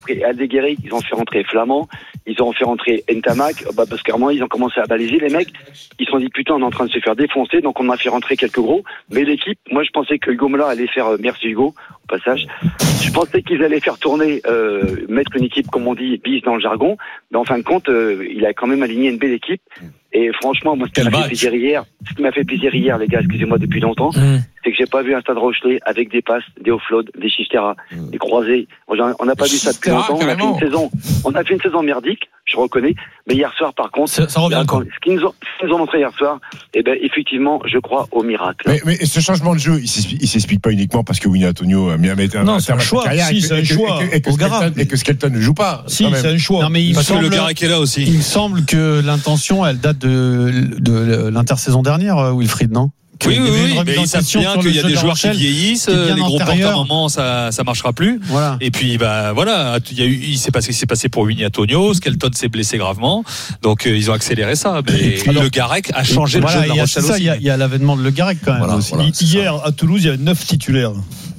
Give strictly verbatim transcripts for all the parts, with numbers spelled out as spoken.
fait Aldeguerri, ils ont fait rentrer Flamand, ils ont fait rentrer Ntamak, bah parce qu'à un moment ils ont commencé à balayer les mecs, ils se sont dit putain on est en train de se faire défoncer, donc on a fait rentrer quelques gros, mais l'équipe, moi je pensais que Hugo Mola allait faire, euh, merci Hugo, au passage, je pensais qu'ils allaient faire tourner, euh, mettre une équipe comme on dit, bis dans le jargon, mais en fin de compte, euh, il a quand même aligné une belle équipe, et franchement moi ce qui m'a fait plaisir hier, ce qui m'a fait plaisir hier les gars, excusez-moi depuis longtemps, mmh. c'est que j'ai pas vu un Stade Rochelet avec des passes, des offloads, des Chistera, mmh. des croisés, on n'a pas vu ça depuis longtemps, on a fait une saison, on a fait une saison merdique, je reconnais, mais hier soir par contre, ça, ça revient quand, ce qu'ils nous ont, ce qu'ils nous ont montré hier soir, eh ben effectivement, je crois au miracle. Mais, mais ce changement de jeu, il s'explique, il s'explique pas uniquement parce que Winnie Antonio a mis un mettre un. Non, c'est un choix. Si, c'est un choix. Et que, Skelton, et que Skelton ne joue pas. Si, c'est un choix. Non, mais il parce semble, que le Garec est là aussi. Il me semble que l'intention, elle date de, de l'intersaison dernière, Wilfried, non? Oui, oui, oui, mais ils savent bien qu'il y a des joueurs qui vieillissent, les gros portes à un moment, ça, ça marchera plus. Voilà. Et puis, bah, voilà, il y a eu, il s'est passé, il s'est passé pour Winnie Antonio, Skelton s'est blessé gravement, donc euh, ils ont accéléré ça. Mais puis, le Garec a changé le voilà, jeu de la Rochelle aussi. Il y a, il y a l'avènement de Le Garec quand même. Voilà, aussi. voilà, hier, à Toulouse, il y avait neuf titulaires.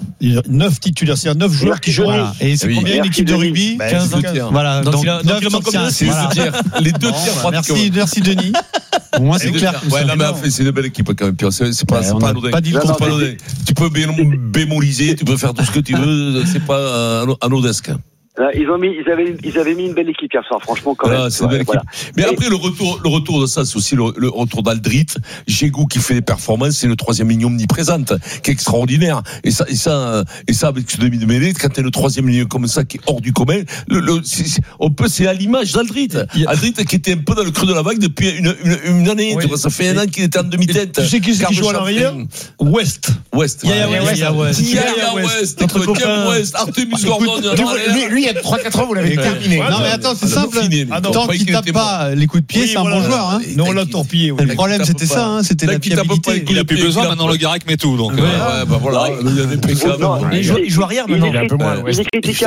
neuf titulaires, c'est-à-dire neuf joueurs qui jouent. Voilà. Et c'est oui. combien une équipe de rugby? bah, quinze, voilà. Donc, donc il a, donc il a manqué c'est voilà. dire, les deux tiers. Merci, merci Denis. Au moins, c'est clair. Ouais, non, mais c'est une belle équipe quand même. C'est, c'est pas, ouais, c'est pas anodin. Pas dit c'est pas anodin. Tu peux bémoliser, tu peux faire tout ce que tu veux. C'est pas anodesque. Ils ont mis, ils avaient, ils avaient mis une belle équipe hier soir, franchement, quand voilà, même. C'est une belle voilà. équipe. Mais et après, le retour, le retour de ça, c'est aussi le, le retour d'Aldrit, Gégou qui fait des performances, c'est le troisième ligne omniprésente, qui est extraordinaire. Et ça, et ça, et ça, avec ce demi de mêlée, quand t'es le troisième ligne comme ça, qui est hors du commun, le, le, c'est, c'est, on peut, c'est à l'image d'Aldrit. A... Aldrit qui était un peu dans le creux de la vague depuis une, une, une année, oui. Tu vois, ça fait un an qu'il était en demi-tête. Tu sais qui, qui joue à l'arrière? West. West. Yaya West. Yaya West. Notre copain West. Artemus Gordon. Lui, il y a trois quatre ans, vous l'avez terminé. Non, mais attends, c'est simple. Tant qu'il tape pas les coups de pied, c'est un bon joueur. Non, on l'a torpillé. Le problème, c'était ça, hein, c'était la fiabilité. Il a plus besoin, maintenant le Garec met tout. Donc, ouais, bah voilà, il y a des précables. Il joue arrière maintenant. Il est critiquable. Il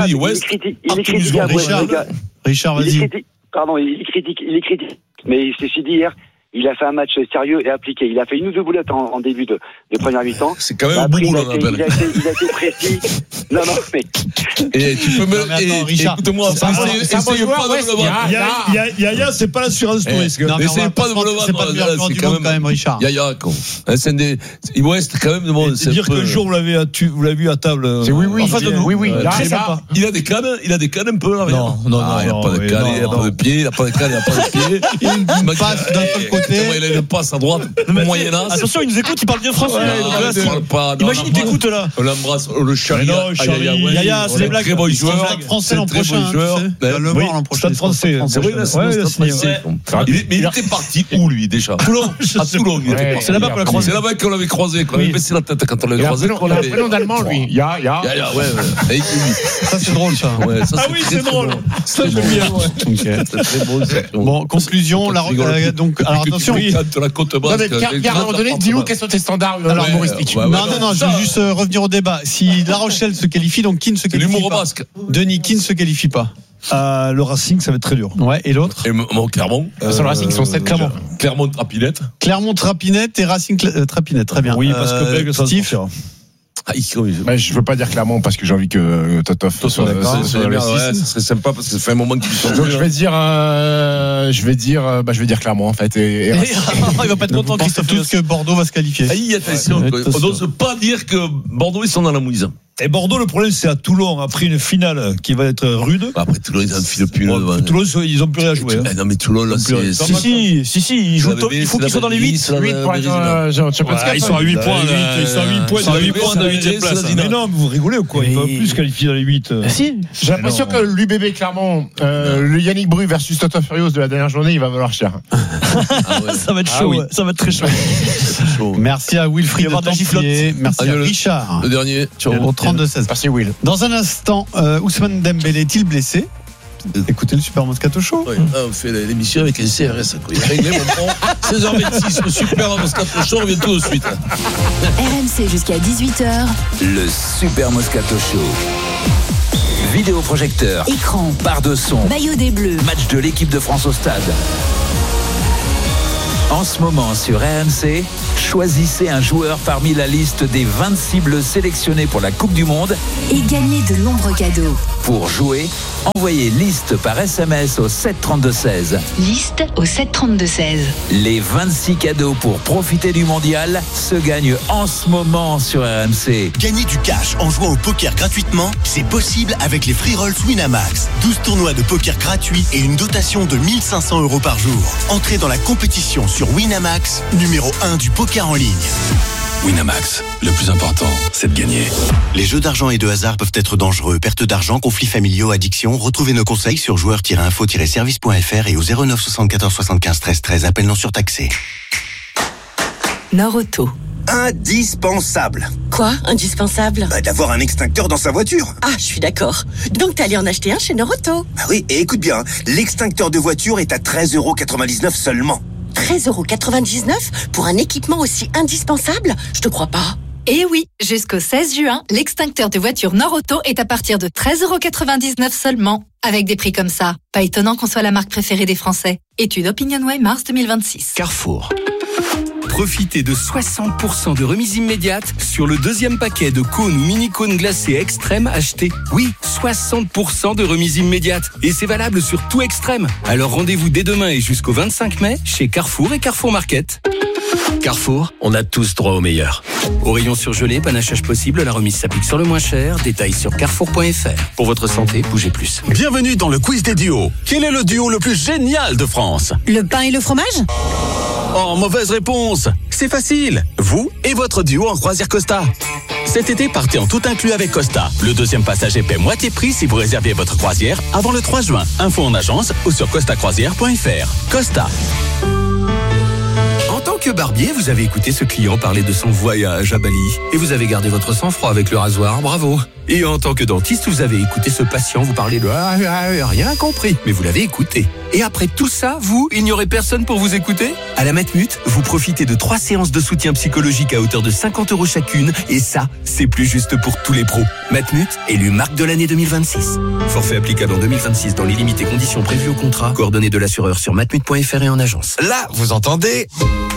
est critiquable. Richard, vas-y. Pardon, il est critique, il est critique. Mais ceci dit hier, il a fait un match sérieux et appliqué. Il a fait une ou deux boulettes en, en début de, de première mi-temps. C'est quand même un boulot, on appelle. Il a été, il a été précis. Non, non, mais. Et tu peux me. Non, attends, Richard, écoute-moi, c'est essaye pas de me le vendre. Yaya, c'est pas l'assurance touriste. Essaye pas de me le vendre. C'est pas le meilleur du monde quand même, Richard. Yaya, quoi. West, quand même, bon, c'est. Dire qu'un jour, vous l'avez vu à table. C'est oui, oui. Oui, oui. Il a des cannes, il a des cannes un peu, là. Non, non, non. Il n'a pas de cannes, il n'a pas de pied, il n'a pas de cannes, il n'a pas de pied. Il passe d'un seul côté. Il a une passe à droite, moyen âge. Attention, il nous écoute, il parle bien français. Imagine, il t'écoute là. On l'embrasse, le Charlie. Yaya, c'est des blagues. Très bon joueur. Français l'an prochain. Le voir l'an prochain. Stade français. C'est vrai, là, c'est mais il était parti où, lui, déjà? Toulon. À Toulon. C'est là-bas qu'on l'a croisé. C'est là-bas qu'on l'avait croisé. On avait baissé la tête quand on l'avait croisé. On a un prénom d'allemand, lui. Ya, ya. Ya, ouais, ouais. Ça, c'est drôle, ça. Ah oui, c'est drôle. Ça, je l'aime bien. C'est très beau, ça. Bon, conclusion. Donc, alors attention. La côte basse. À un moment donné, dis-nous quels sont tes standards alors humoristiques. Non, non, non, je vais juste revenir au débat. Si La Rochelle se qualifie, donc qui ne se qualifie l'humour pas? basque. Denis, qui ne se qualifie pas? Euh, le Racing, ça va être très dur. Ouais, et l'autre? Et mon Clermont. Euh, sur le Racing, ils sont sept Clermont. Clermont Trapinette. Clermont Trapinette et Racing euh, Trapinette, très bien. Oui, parce que euh, ça Steve. Ah, bah, je veux pas dire Clermont parce que j'ai envie que euh, Totov soit d'accord. C'est, c'est, ouais, ça serait sympa parce que ça fait un moment qu'il sont. Donc je vais dire, euh, je vais dire, euh, bah je vais dire Clermont en fait. Et, et il va pas être content. Christophe. Tous que Bordeaux va se qualifier. Aïe, attention, on n'ose pas dire que Bordeaux ils sont dans la mouise. Et Bordeaux, le problème, c'est à Toulon, après une finale qui va être rude. Après Toulon, ils ont filé plus. Ouais, Toulon, ils ont plus rien à jouer. Hein. Non, mais Toulon, là, c'est. Si, si, si, si, ils jouent top, il faut qu'ils soient dans les huit. huit pour être, euh, ils sont à huit points. Ils sont à huit points. Ils sont à huit points de la huitième place. Mais non, vous rigolez ou quoi? Ils peuvent plus se qualifier dans les huit. Si. J'ai l'impression que l'U B B Clermont, le Yannick Bru versus Toto Furios de la dernière journée, il va valoir cher. Ça va être chaud, ça va être très chaud. Merci à Wilfried de Templier. Merci à Richard. Le dernier. Au trente-deux seize. Merci Will. Dans un instant, euh, Ousmane Dembélé est-il blessé? Écoutez le Super Moscato Show. Oui, on fait l'émission avec un C R S. Il est réglé, mon bon. seize heures vingt-six, le Super Moscato Show, on revient tout de suite. R M C jusqu'à dix-huit heures. Le Super Moscato Show. Vidéoprojecteur, écran, barre de son, maillot des Bleus, match de l'équipe de France au stade. En ce moment sur R M C, choisissez un joueur parmi la liste des vingt-six bleus sélectionnés pour la Coupe du Monde et gagnez de nombreux cadeaux. Pour jouer, Envoyez liste par S M S au sept trente-deux seize. Liste au sept trente-deux seize. Les vingt-six cadeaux pour profiter du mondial se gagnent en ce moment sur R M C. Gagner du cash en jouant au poker gratuitement, c'est possible avec les Free Rolls Winamax. douze tournois de poker gratuits et une dotation de mille cinq cents euros par jour. Entrez dans la compétition sur Winamax, numéro un du poker en ligne. Winamax, le plus important, c'est de gagner. Les jeux d'argent et de hasard peuvent être dangereux. Perte d'argent, conflits familiaux, addiction. Retrouvez nos conseils sur joueurs tiret info tiret service point f r et au zéro neuf soixante-quatorze soixante-quinze treize treize. Appel non surtaxé. Nord-Auto. Indispensable. Quoi, indispensable? Bah, d'avoir un extincteur dans sa voiture. Ah, je suis d'accord. Donc t'es allé en acheter un chez Nord-Auto. Bah oui, et écoute bien, l'extincteur de voiture est à treize euros quatre-vingt-dix-neuf seulement. treize euros quatre-vingt-dix-neuf pour un équipement aussi indispensable? Je te crois pas. Eh oui, jusqu'au seize juin, l'extincteur de voiture Nord-Auto est à partir de treize euros quatre-vingt-dix-neuf seulement. Avec des prix comme ça, pas étonnant qu'on soit la marque préférée des Français. Étude OpinionWay mars deux mille vingt-six. Carrefour. Profitez de soixante pour cent de remise immédiate sur le deuxième paquet de cônes ou mini-cônes glacés Extrême achetés. Oui, soixante pour cent de remise immédiate. Et c'est valable sur tout Extrême. Alors rendez-vous dès demain et jusqu'au vingt-cinq mai chez Carrefour et Carrefour Market. Carrefour, on a tous droit au meilleur. Au rayon surgelé, panachage possible, la remise s'applique sur le moins cher. Détails sur carrefour point f r. Pour votre santé, bougez plus. Bienvenue dans le quiz des duos. Quel est le duo le plus génial de France? Le pain et le fromage? Oh, mauvaise réponse. C'est facile. Vous et votre duo en croisière Costa. Cet été, partez en tout inclus avec Costa. Le deuxième passager paie moitié prix si vous réservez votre croisière avant le trois juin. Info en agence ou sur costa croisière point f r. Costa. En tant que barbier, vous avez écouté ce client parler de son voyage à Bali et vous avez gardé votre sang-froid avec le rasoir, bravo. Et en tant que dentiste, vous avez écouté ce patient vous parler de ah, ah, rien compris, mais vous l'avez écouté. Et après tout ça, vous, il n'y aurait personne pour vous écouter? À la Matmut, vous profitez de trois séances de soutien psychologique à hauteur de cinquante euros chacune et ça, c'est plus juste pour tous les pros. Matmut, élu marque de l'année deux mille vingt-six. Forfait applicable en deux mille vingt-six dans les limites et conditions prévues au contrat. Coordonnées de l'assureur sur matmut point f r et en agence. Là, vous entendez?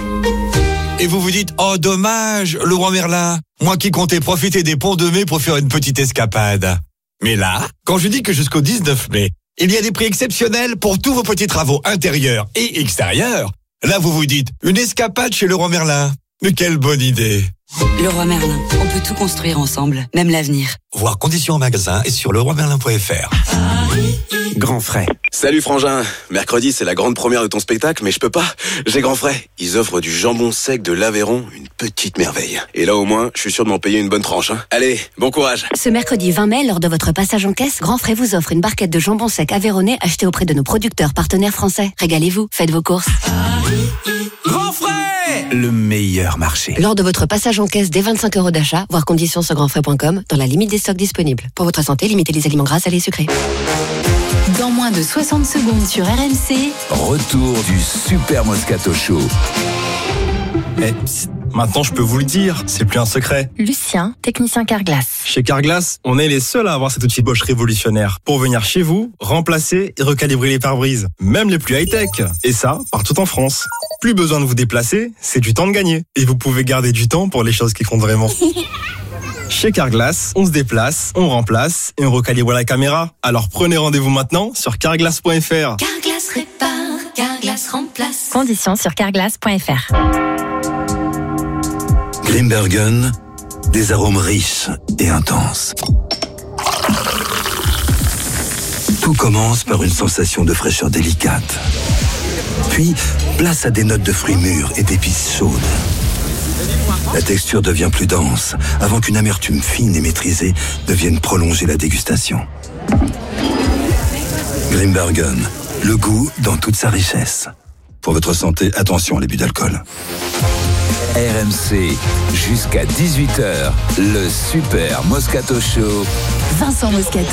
Et vous vous dites, oh dommage, Laurent Merlin, moi qui comptais profiter des ponts de mai pour faire une petite escapade. Mais là, quand je dis que jusqu'au dix-neuf mai, il y a des prix exceptionnels pour tous vos petits travaux intérieurs et extérieurs, là vous vous dites, une escapade chez Laurent Merlin. Mais quelle bonne idée! Leroy Merlin, on peut tout construire ensemble, même l'avenir. Voir conditions en magasin et sur leroy merlin point f r. Grand frais. Salut Frangin, mercredi c'est la grande première de ton spectacle, mais je peux pas, j'ai grand frais. Ils offrent du jambon sec de l'Aveyron, une petite merveille. Et là au moins, je suis sûr de m'en payer une bonne tranche. Hein. Allez, bon courage. Ce mercredi vingt mai, lors de votre passage en caisse, Grand Frais vous offre une barquette de jambon sec aveyronnais achetée auprès de nos producteurs partenaires français. Régalez-vous, faites vos courses. Grand frais, le meilleur marché. Lors de votre passage en caisse dès vingt-cinq euros d'achat, voir conditions sur grand frais point com, dans la limite des stocks disponibles. Pour votre santé, limitez les aliments gras, salés et sucrés. Dans moins de soixante secondes sur R M C. Retour du Super Moscato Show. Eh, maintenant je peux vous le dire, c'est plus un secret. Lucien, technicien Carglass. Chez Carglass, on est les seuls à avoir cet outil Bosch révolutionnaire pour venir chez vous, remplacer et recalibrer les pare-brises, même les plus high-tech. Et ça, partout en France. Plus besoin de vous déplacer, c'est du temps de gagner. Et vous pouvez garder du temps pour les choses qui comptent vraiment. Chez Carglass, on se déplace, on remplace et on recalibre la caméra. Alors prenez rendez-vous maintenant sur carglass point f r. Carglass répare, Carglass remplace. Conditions sur carglass point f r. Grimbergen, des arômes riches et intenses. Tout commence par une sensation de fraîcheur délicate. Puis, place à des notes de fruits mûrs et d'épices chaudes. La texture devient plus dense, avant qu'une amertume fine et maîtrisée devienne prolonger la dégustation. Grimbergen, le goût dans toute sa richesse. Pour votre santé, attention à l'abus d'alcool. R M C, jusqu'à dix-huit heures, le Super Moscato Show. Vincent Moscato.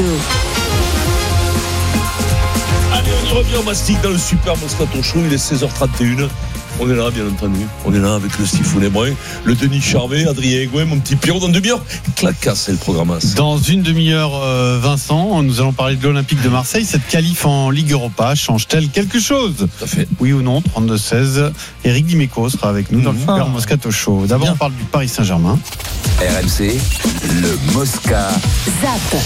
Allez, on y revient, on mastique dans le Super Moscato Show, il est seize heures trente et une. On est là, bien entendu. On est là avec le Stifounet Brun, le Denis Charvet, Adrien Egouin, mon petit Pierrot. Dans une demi-heure, clacasse, c'est le programme. Dans une demi-heure, euh, Vincent, nous allons parler de l'Olympique de Marseille. Cette qualif en Ligue Europa change-t-elle quelque chose? Tout à fait. Oui ou non, trente-deux seize. Éric Dimeco sera avec nous mmh. dans le Super Moscato Show. D'abord, on parle du Paris Saint-Germain. R M C, le Mosca. Zap.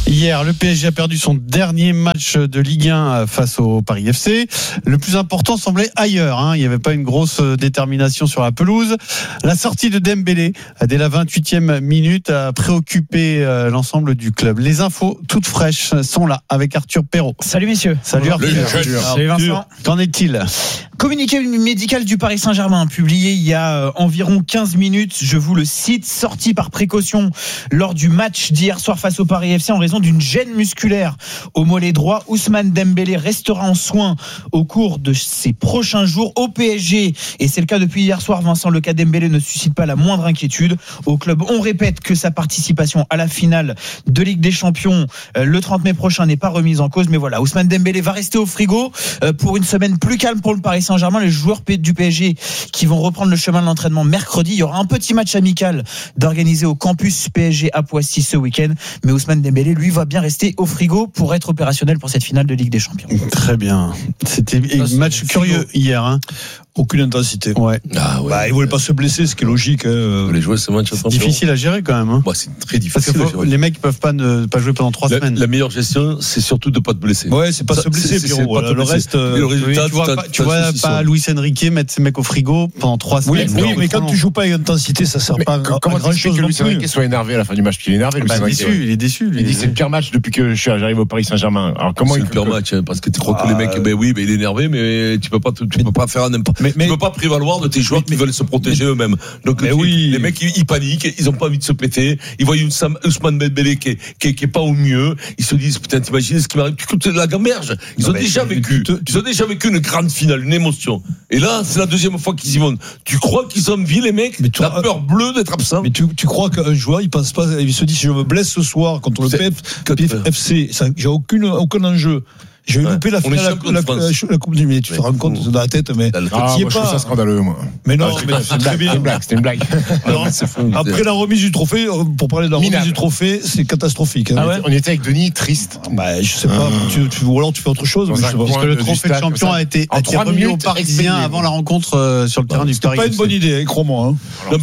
Hier, le P S G a perdu son dernier match de Ligue un face au Paris F C. Le plus important semblait ailleurs. Hein. Il n'y avait pas une grosse détermination sur la pelouse. La sortie de Dembélé dès la vingt-huitième minute a préoccupé l'ensemble du club. Les infos toutes fraîches sont là avec Arthur Perrault. Salut messieurs. Salut Arthur. Salut, Salut Vincent. Qu'en est-il ? Communiqué médical du Paris Saint-Germain publié il y a environ quinze minutes. Je vous le cite. Sorti par précaution lors du match d'hier soir face au Paris F C en raison d'une gêne musculaire au mollet droit. Ousmane Dembélé restera en soins au cours de ces prochains jours au P S G. Et c'est le cas depuis hier soir, Vincent. Le cas Dembélé ne suscite pas la moindre inquiétude. Au club, on répète que sa participation à la finale de Ligue des Champions le trente mai prochain n'est pas remise en cause. Mais voilà, Ousmane Dembélé va rester au frigo pour une semaine plus calme pour le Paris Saint-Germain. Les joueurs du P S G qui vont reprendre le chemin de l'entraînement mercredi. Il y aura un petit match amical d'organiser au campus P S G à Poissy ce week-end. Mais Ousmane Dembélé, lui, va bien rester au frigo pour être opérationnel pour cette finale de Ligue des Champions. Très bien. C'était un match curieux hier. Hein. Aucune intensité. Ouais. Ah ouais. Bah, ils voulaient pas se blesser, ce qui est logique. Hein. Les joueurs, c'est match c'est difficile à gérer quand même. Hein. Ouais, c'est très difficile. Parce que faut, les mecs peuvent pas ne pas jouer pendant trois la, semaines. La meilleure gestion, c'est surtout de pas te blesser. Ouais, c'est pas ça, se blesser, c'est, Pierrot. C'est, c'est le reste. Euh, le résultat, oui, tu vois pas, tu vois pas Luis Enrique mettre ses mecs au frigo pendant trois semaines. Oui, oui mais quand tu joues pas avec intensité, ça sert mais pas. Comment tu expliques que Luis Enrique soit énervé à la fin du match? Il est énervé. Bah, déçu, il est déçu. Il dit c'est le pire match depuis que j'arrive au Paris Saint-Germain. Alors comment c'est il le pire match parce que tu crois que les mecs, ben oui, mais il est énervé, mais tu peux pas, tu peux pas faire n'importe. Tu peux pas prévaloir de tes joueurs qui veulent se protéger eux-mêmes. Donc mais oui. les mecs ils, ils paniquent, ils ont pas envie de se péter. Ils voient une Ousmane Dembélé qui est, qui, est, qui est pas au mieux. Ils se disent putain, t'imagines ce qui m'arrive. Tu écoutes la gamberge. Ils non, ont déjà vécu. Te, ils ont déjà vécu une grande finale, une émotion. Et là, c'est la deuxième fois qu'ils y vont. Tu crois qu'ils ont envie les mecs? Mais la peur bleue d'être absent. Mais tu, tu crois qu'un joueur il pense pas, il se dit si je me blesse ce soir contre le P F C, ça, j'ai aucune aucun enjeu. J'ai ouais. loupé la finale la, la, la, la Coupe du Monde. Tu te rends compte dans la tête, mais ah, moi, je trouve ça scandaleux, moi. Mais non, ah, mais c'est très bien. C'était une blague. C'était une blague. Alors, après la remise du trophée, pour parler de la remise du trophée, c'est catastrophique. Hein. Ah ouais on était avec Denis, triste. Bah, je sais pas. Hum. Tu, tu, ou alors tu fais autre chose. Mais je sais pas. Parce que le trophée de champion a été, a été remis aux Parisiens avant la rencontre sur le terrain du Paris. C'est pas une bonne idée, crois-moi.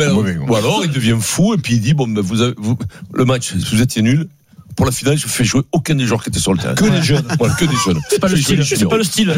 Ou alors il devient fou et puis il dit bon, le match, vous étiez nuls. Pour la finale, je fais jouer aucun des joueurs qui étaient sur le terrain. Que des jeunes. Voilà, que des jeunes. C'est pas le style. C'est pas le style.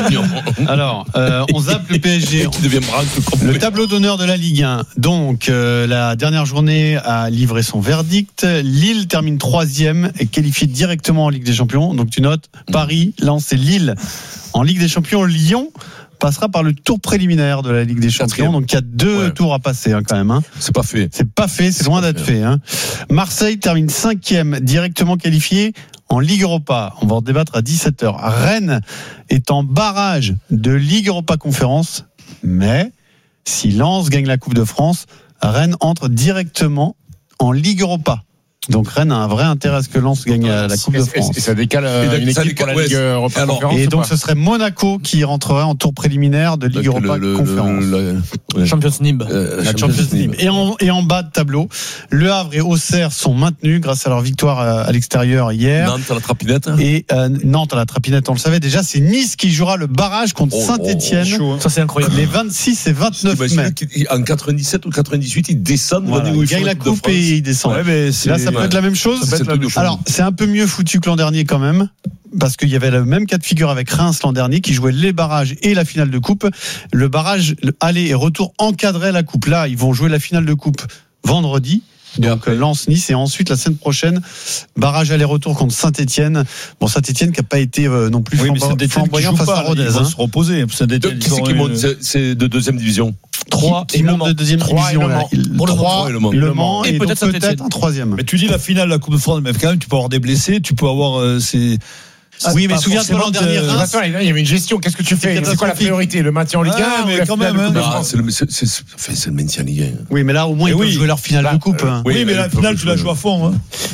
Alors, euh, on zappe le P S G. Qui devient le tableau d'honneur de la Ligue un. Donc, euh, la dernière journée a livré son verdict. Lille termine troisième et qualifié directement en Ligue des Champions. Donc, tu notes Paris, Lens et Lille. En Ligue des Champions, Lyon passera par le tour préliminaire de la Ligue des Champions. Donc il y a deux ouais. tours à passer hein, quand même. Hein. C'est pas fait. C'est pas fait, c'est, c'est loin d'être fait. fait hein. Marseille termine cinquième, directement qualifié en Ligue Europa. On va en débattre à dix-sept heures. Rennes est en barrage de Ligue Europa Conférence, mais si Lens gagne la Coupe de France, Rennes entre directement en Ligue Europa. Donc Rennes a un vrai intérêt à ce que Lens gagne la Coupe de France. Et ça décale euh, une équipe pour la Ligue Europa alors, Conférence. Et donc ce serait Monaco qui rentrerait en tour préliminaire de Ligue Europa le, Conférence. Le, le, le Champions Nib. Euh, la Champions, Champions Nib. Et en, et en bas de tableau, Le Havre et Auxerre sont maintenus grâce à leur victoire à, à l'extérieur hier. Nantes à la trapinette. Et euh, Nantes à la trapinette, on le savait déjà. C'est Nice qui jouera le barrage contre oh, Saint-Etienne. Oh, hein. Ça c'est incroyable. Les vingt-six et vingt-neuf mai. En quatre-vingt-dix-sept ou quatre-vingt-dix-huit, ils descendent. Voilà, ils gagnent la coupe et ils descendent. Ouais, mais là, ça peut ouais. être la même chose. Alors, c'est un peu mieux foutu que l'an dernier quand même, parce qu'il y avait le même cas de figure avec Reims l'an dernier, qui jouait les barrages et la finale de coupe. Le barrage, le aller et retour encadrait la coupe. Là, ils vont jouer la finale de coupe vendredi. Donc Lens-Nice et ensuite la semaine prochaine barrage aller-retour contre Saint-Etienne. Bon, Saint-Etienne qui n'a pas été euh, non plus oui, flamboyant face à Rodez. Ils vont se reposer. Saint-Etienne, qui c'est qui monte? C'est de deuxième division. Trois qui montent de deuxième division. Pour le Mans, le Mans et peut-être peut-être un troisième. Mais tu dis la finale de la Coupe de France, mais quand même tu peux avoir des blessés, tu peux avoir euh, ces Ah, oui, mais souviens-toi l'an dernier. De... Attends, il y avait une gestion. Qu'est-ce que tu fais? C'est quoi la priorité? Le maintien en Ligue un? Ah, mais quand même. Hein. Ah, c'est, le, c'est, c'est, c'est le maintien en Ligue un. Oui, mais là, au moins, ils oui. peuvent jouer leur finale de coupe. Hein. Oui, oui, mais la finale, tu la joues à fond. Hein.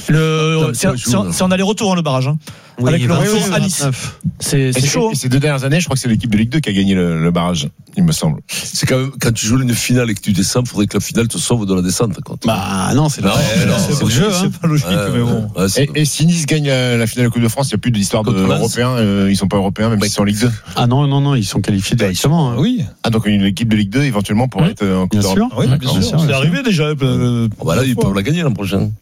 Le, c'est, c'est, c'est en aller-retour, hein, le barrage. Hein. Oui, avec le retour oui, à Nice. C'est, c'est chaud. Et ces deux dernières années, je crois que c'est l'équipe de Ligue deux qui a gagné le, le barrage, il me semble. C'est quand même, quand tu joues une finale et que tu descends, il faudrait que la finale te sauve de la descente. Quand bah non, c'est, non, ouais, non, c'est, c'est le jeu. C'est hein. pas logique, ouais, mais bon. Ouais, et, et si Nice gagne la, la finale de la Coupe de France, il n'y a plus d'histoire d'Européens. Euh, ils sont pas européens, même s'ils sont en Ligue deux. Ah non, non, non, ils sont qualifiés directement. Oui. Ah, donc une équipe de Ligue deux, éventuellement, pourrait être en Coupe d'Europe. Oui, bien sûr. C'est arrivé déjà. Voilà, ils peuvent la gagner l'an prochain.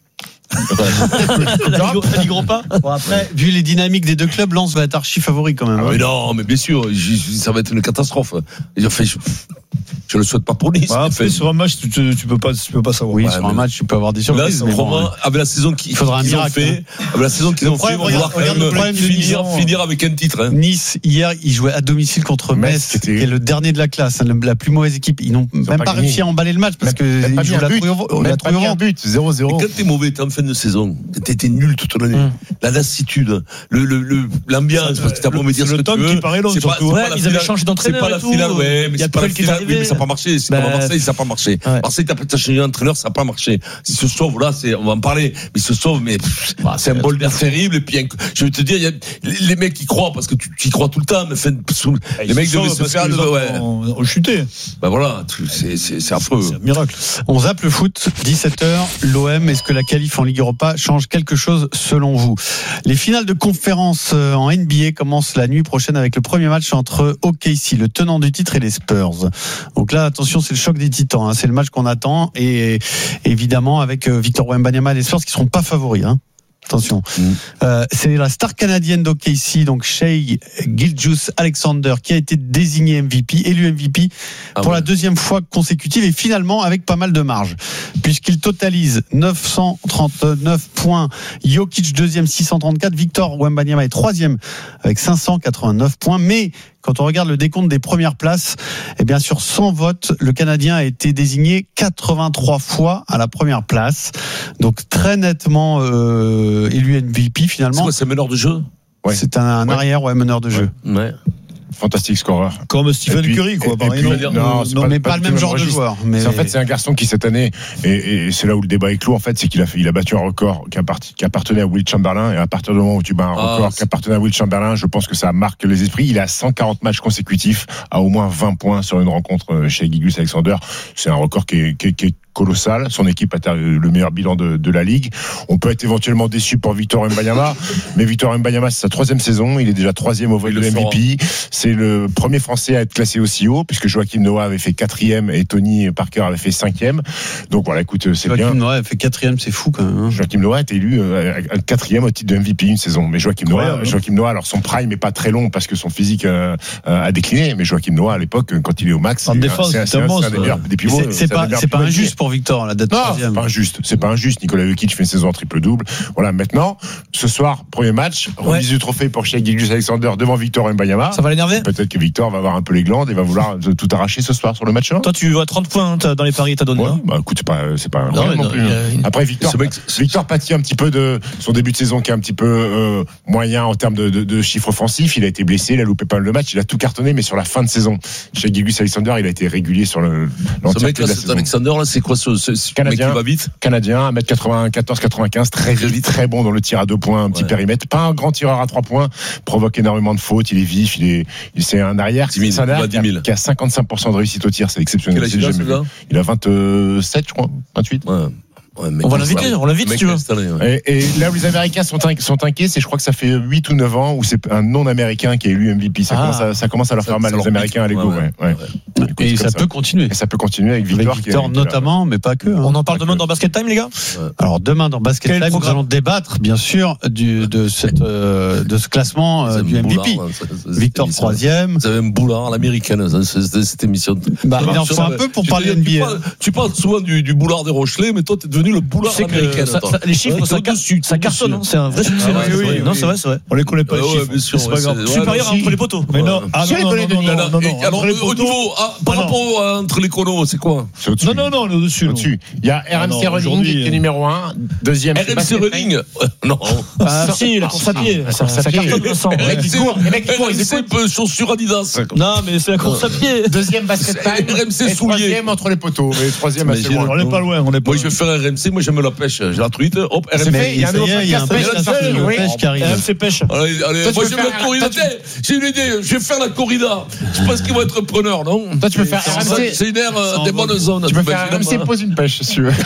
La Ligue Europa. Bon, après, vu les dynamiques des deux clubs, Lens va être archi favori quand même. Ah, mais non, mais bien sûr, ça va être une catastrophe. Fait, je, je le souhaite pas pour Nice. Bah, après, sur un match, tu, tu, tu peux pas, tu peux pas savoir. Oui, ouais, sur un match, tu peux avoir des surprises. Là, mais bon, hein. Avec la saison qu'ils, faudra qu'ils un miracle, ont fait, hein. avec la saison qu'ils le ont problème, fait, on va regarde, regarde le problème de finir, Nice, finir avec un titre. Hein. Nice, hier, ils jouaient à domicile contre Metz, Metz qui était le dernier de la classe, la plus mauvaise équipe. Ils n'ont ils même pas, pas réussi à emballer le match parce que ils jouent la trouvé au but, zéro zéro. Quand t'es mauvais, t'es en fin de saison, t'es, t'es nul toute l'année. Mm. La lassitude, le, le, le, l'ambiance, parce que t'as beau me dire ce que tu veux. C'est le temps qui paraît long, surtout. Ouais, ils avaient changé d'entraîneur. C'est pas la finale, ouais, mais c'est pas la finale. Oui, mais ça n'a pas marché. C'est comme à Marseille, ça n'a pas marché. Marseille, t'as changé d'entraîneur, ça n'a pas marché. Ils se sauvent, là, c'est, on va en parler, mais ils se sauvent, mais c'est un bol d'air terrible. Et puis, je vais te dire, il y a les mecs qui croient, parce que tu y crois tout le temps, mais les mecs devaient se faire, ouais. On chutait. Ben voilà, c'est, c'est, c'est affreux. C'est un miracle. On zappe le foot, dix-sept heures, l'O M, est-ce que la qualif en Ligue Europa change quelque chose selon vous? Les finales de conférence en N B A commencent la nuit prochaine avec le premier match entre O K C, le tenant du titre, et les Spurs. Donc là, attention, c'est le choc des titans, hein. C'est le match qu'on attend, et évidemment avec Victor Wembanyama et les Spurs qui ne seront pas favoris, hein. Attention, mmh. euh, c'est la star canadienne d'O K C, donc Shai Gilgeous-Alexander, qui a été désigné M V P, élu M V P ah pour ouais. la deuxième fois consécutive, et finalement avec pas mal de marge, puisqu'il totalise neuf cent trente-neuf points, Jokic deuxième six cent trente-quatre, Victor Wembanyama est troisième avec cinq cent quatre-vingt-neuf points, mais quand on regarde le décompte des premières places, eh bien sur cent votes, le Canadien a été désigné quatre-vingt-trois fois à la première place. Donc très nettement euh, élu M V P finalement. C'est quoi, c'est meneur de jeu? Ouais. C'est un, un ouais. arrière, ouais, meneur de jeu. Ouais. Fantastique scoreur. Comme Stephen puis, Curry, quoi. Et, et puis, non, non, non, pas, mais pas, pas le même genre registre. de joueur. Mais... En fait, c'est un garçon qui, cette année, et, et c'est là où le débat est clos, en fait, c'est qu'il a, fait, il a battu un record qui, qui appartenait à Will Chamberlain. Et à partir du moment où tu bats un ah, record qui appartenait à Will Chamberlain, je pense que ça marque les esprits. Il a cent quarante matchs consécutifs à au moins vingt points sur une rencontre chez Gilgeous-Alexander. C'est un record qui est, qui est, qui est colossal. Son équipe a le meilleur bilan de, de la Ligue. On peut être éventuellement déçu pour Victor Wembanyama, mais Victor Wembanyama, c'est sa troisième saison. Il est déjà troisième au vote de M V P. C'est le premier Français à être classé aussi haut, puisque Joachim Noah avait fait quatrième et Tony Parker avait fait cinquième. Donc voilà, écoute, c'est Joachim bien. Joachim Noah a fait quatrième, c'est fou quand même. Hein. Joachim Noah a été élu euh, quatrième au titre de M V P une saison. Mais Joachim Noah, Joachim Noah, alors son prime n'est pas très long parce que son physique euh, a décliné, mais Joachim Noah à l'époque, quand il est au max, en c'est, défense, c'est, c'est, c'est, un, c'est un des meilleurs des pivots. C'est, c'est pas, c'est pas injuste pour Victor la date. Non, c'est pas injuste. C'est pas injuste. Nicolas Jokic fait une saison triple-double. Voilà, maintenant, ce soir, premier match, remise ouais. du trophée pour Shai Gilgeous-Alexander devant Victor Wembanyama. Ça va l'énerver? Peut-être que Victor va avoir un peu les glandes et va vouloir tout arracher ce soir sur le match. Toi, tu vois trente points dans les paris, t'as donné. Ouais, bah écoute, c'est pas, c'est pas non, non, non plus. A... Après, Victor, mec, Victor pâtit un petit peu de son début de saison qui est un petit peu euh, moyen en termes de, de, de chiffres offensifs. Il a été blessé, il a loupé pas mal de matchs, il a tout cartonné, mais sur la fin de saison, Shai Gilgeous-Alexander, il a été régulier sur le. Ce mec là, c'est Alexander là, c'est quoi ce, ce, ce Canadien, mec qui va vite? Canadien, un mètre quatre-vingt-quatorze quatre-vingt-quinze, très vite, très bon dans le tir à deux points, un petit ouais. périmètre, pas un grand tireur à trois points, provoque énormément de fautes, il est vif, il est, il, c'est un arrière, dix mille, c'est un arrière qui a, qui a cinquante-cinq pour cent de réussite au tir, c'est exceptionnel. C'est jamais vu. Il a vingt-sept, je crois, vingt-huit. Ouais. Ouais, on va l'inviter, on l'invite si tu veux. Ouais. Et, et là où les Américains sont, in, sont inquiets, c'est je crois que ça fait huit ou neuf ans où c'est un non-américain qui est élu M V P. Ça, ah, commence, à, ça commence à leur ça, faire mal aux Américains à l'ego. Ouais, ouais. Ouais. Et, et ça, ça peut continuer. Et ça peut continuer avec Victor. Avec Victor qui est, notamment, mais pas que. Hein. On en parle demain dans Basket Time, les gars. Ouais. Alors demain dans Basket Quel Time, programme? Nous allons débattre bien sûr du, de, cette, euh, de ce classement euh, du M V P. Boulard, ça, ça, Victor troisième. Vous avez un boulard à l'américaine, cette émission. Bah, on fait un peu pour parler N B A. Tu parles souvent du boulard des Rochelais, mais toi t'es devenu le boulard américain. Ça, ça, les chiffres, ça, dessus, ça cartonne. Hein. C'est un vrai succès. Ah, oui, oui, non, c'est vrai, c'est vrai. On les connaît pas les ah, chiffres. Ouais, sûr, c'est pas grave. Supérieur entre les poteaux. Mais non, ah, non, non, non, non, non, non. Alors, au niveau, par rapport entre les conos, c'est quoi? Non, non, non, au-dessus. Au-dessus. Il y a R M C Running qui est numéro un. Deuxième. R M C Running? Non. Ah, si, la course à pied. Ça cartonne le sang. Les mecs qui courent, ils écoutent chaussures Adidas. Non, mais c'est la course à pied. Deuxième basket time. R M C soulier. Troisième entre les poteaux. Mais troisième, assez loin. On n'est pas loin. Moi, je vais faire R M C. Moi, j'aime la pêche. J'ai la truite. Hop, R M C. Il y a un pêche qui arrive. R M C pêche. Allez, allez. Moi, j'aime la corrida. J'ai une idée. Je vais faire la corrida. Je pense qu'ils vont être preneurs, non? Toi, tu peux faire R M C. C'est une aire des bonnes zones. Tu peux faire R M C pose une pêche, si tu veux.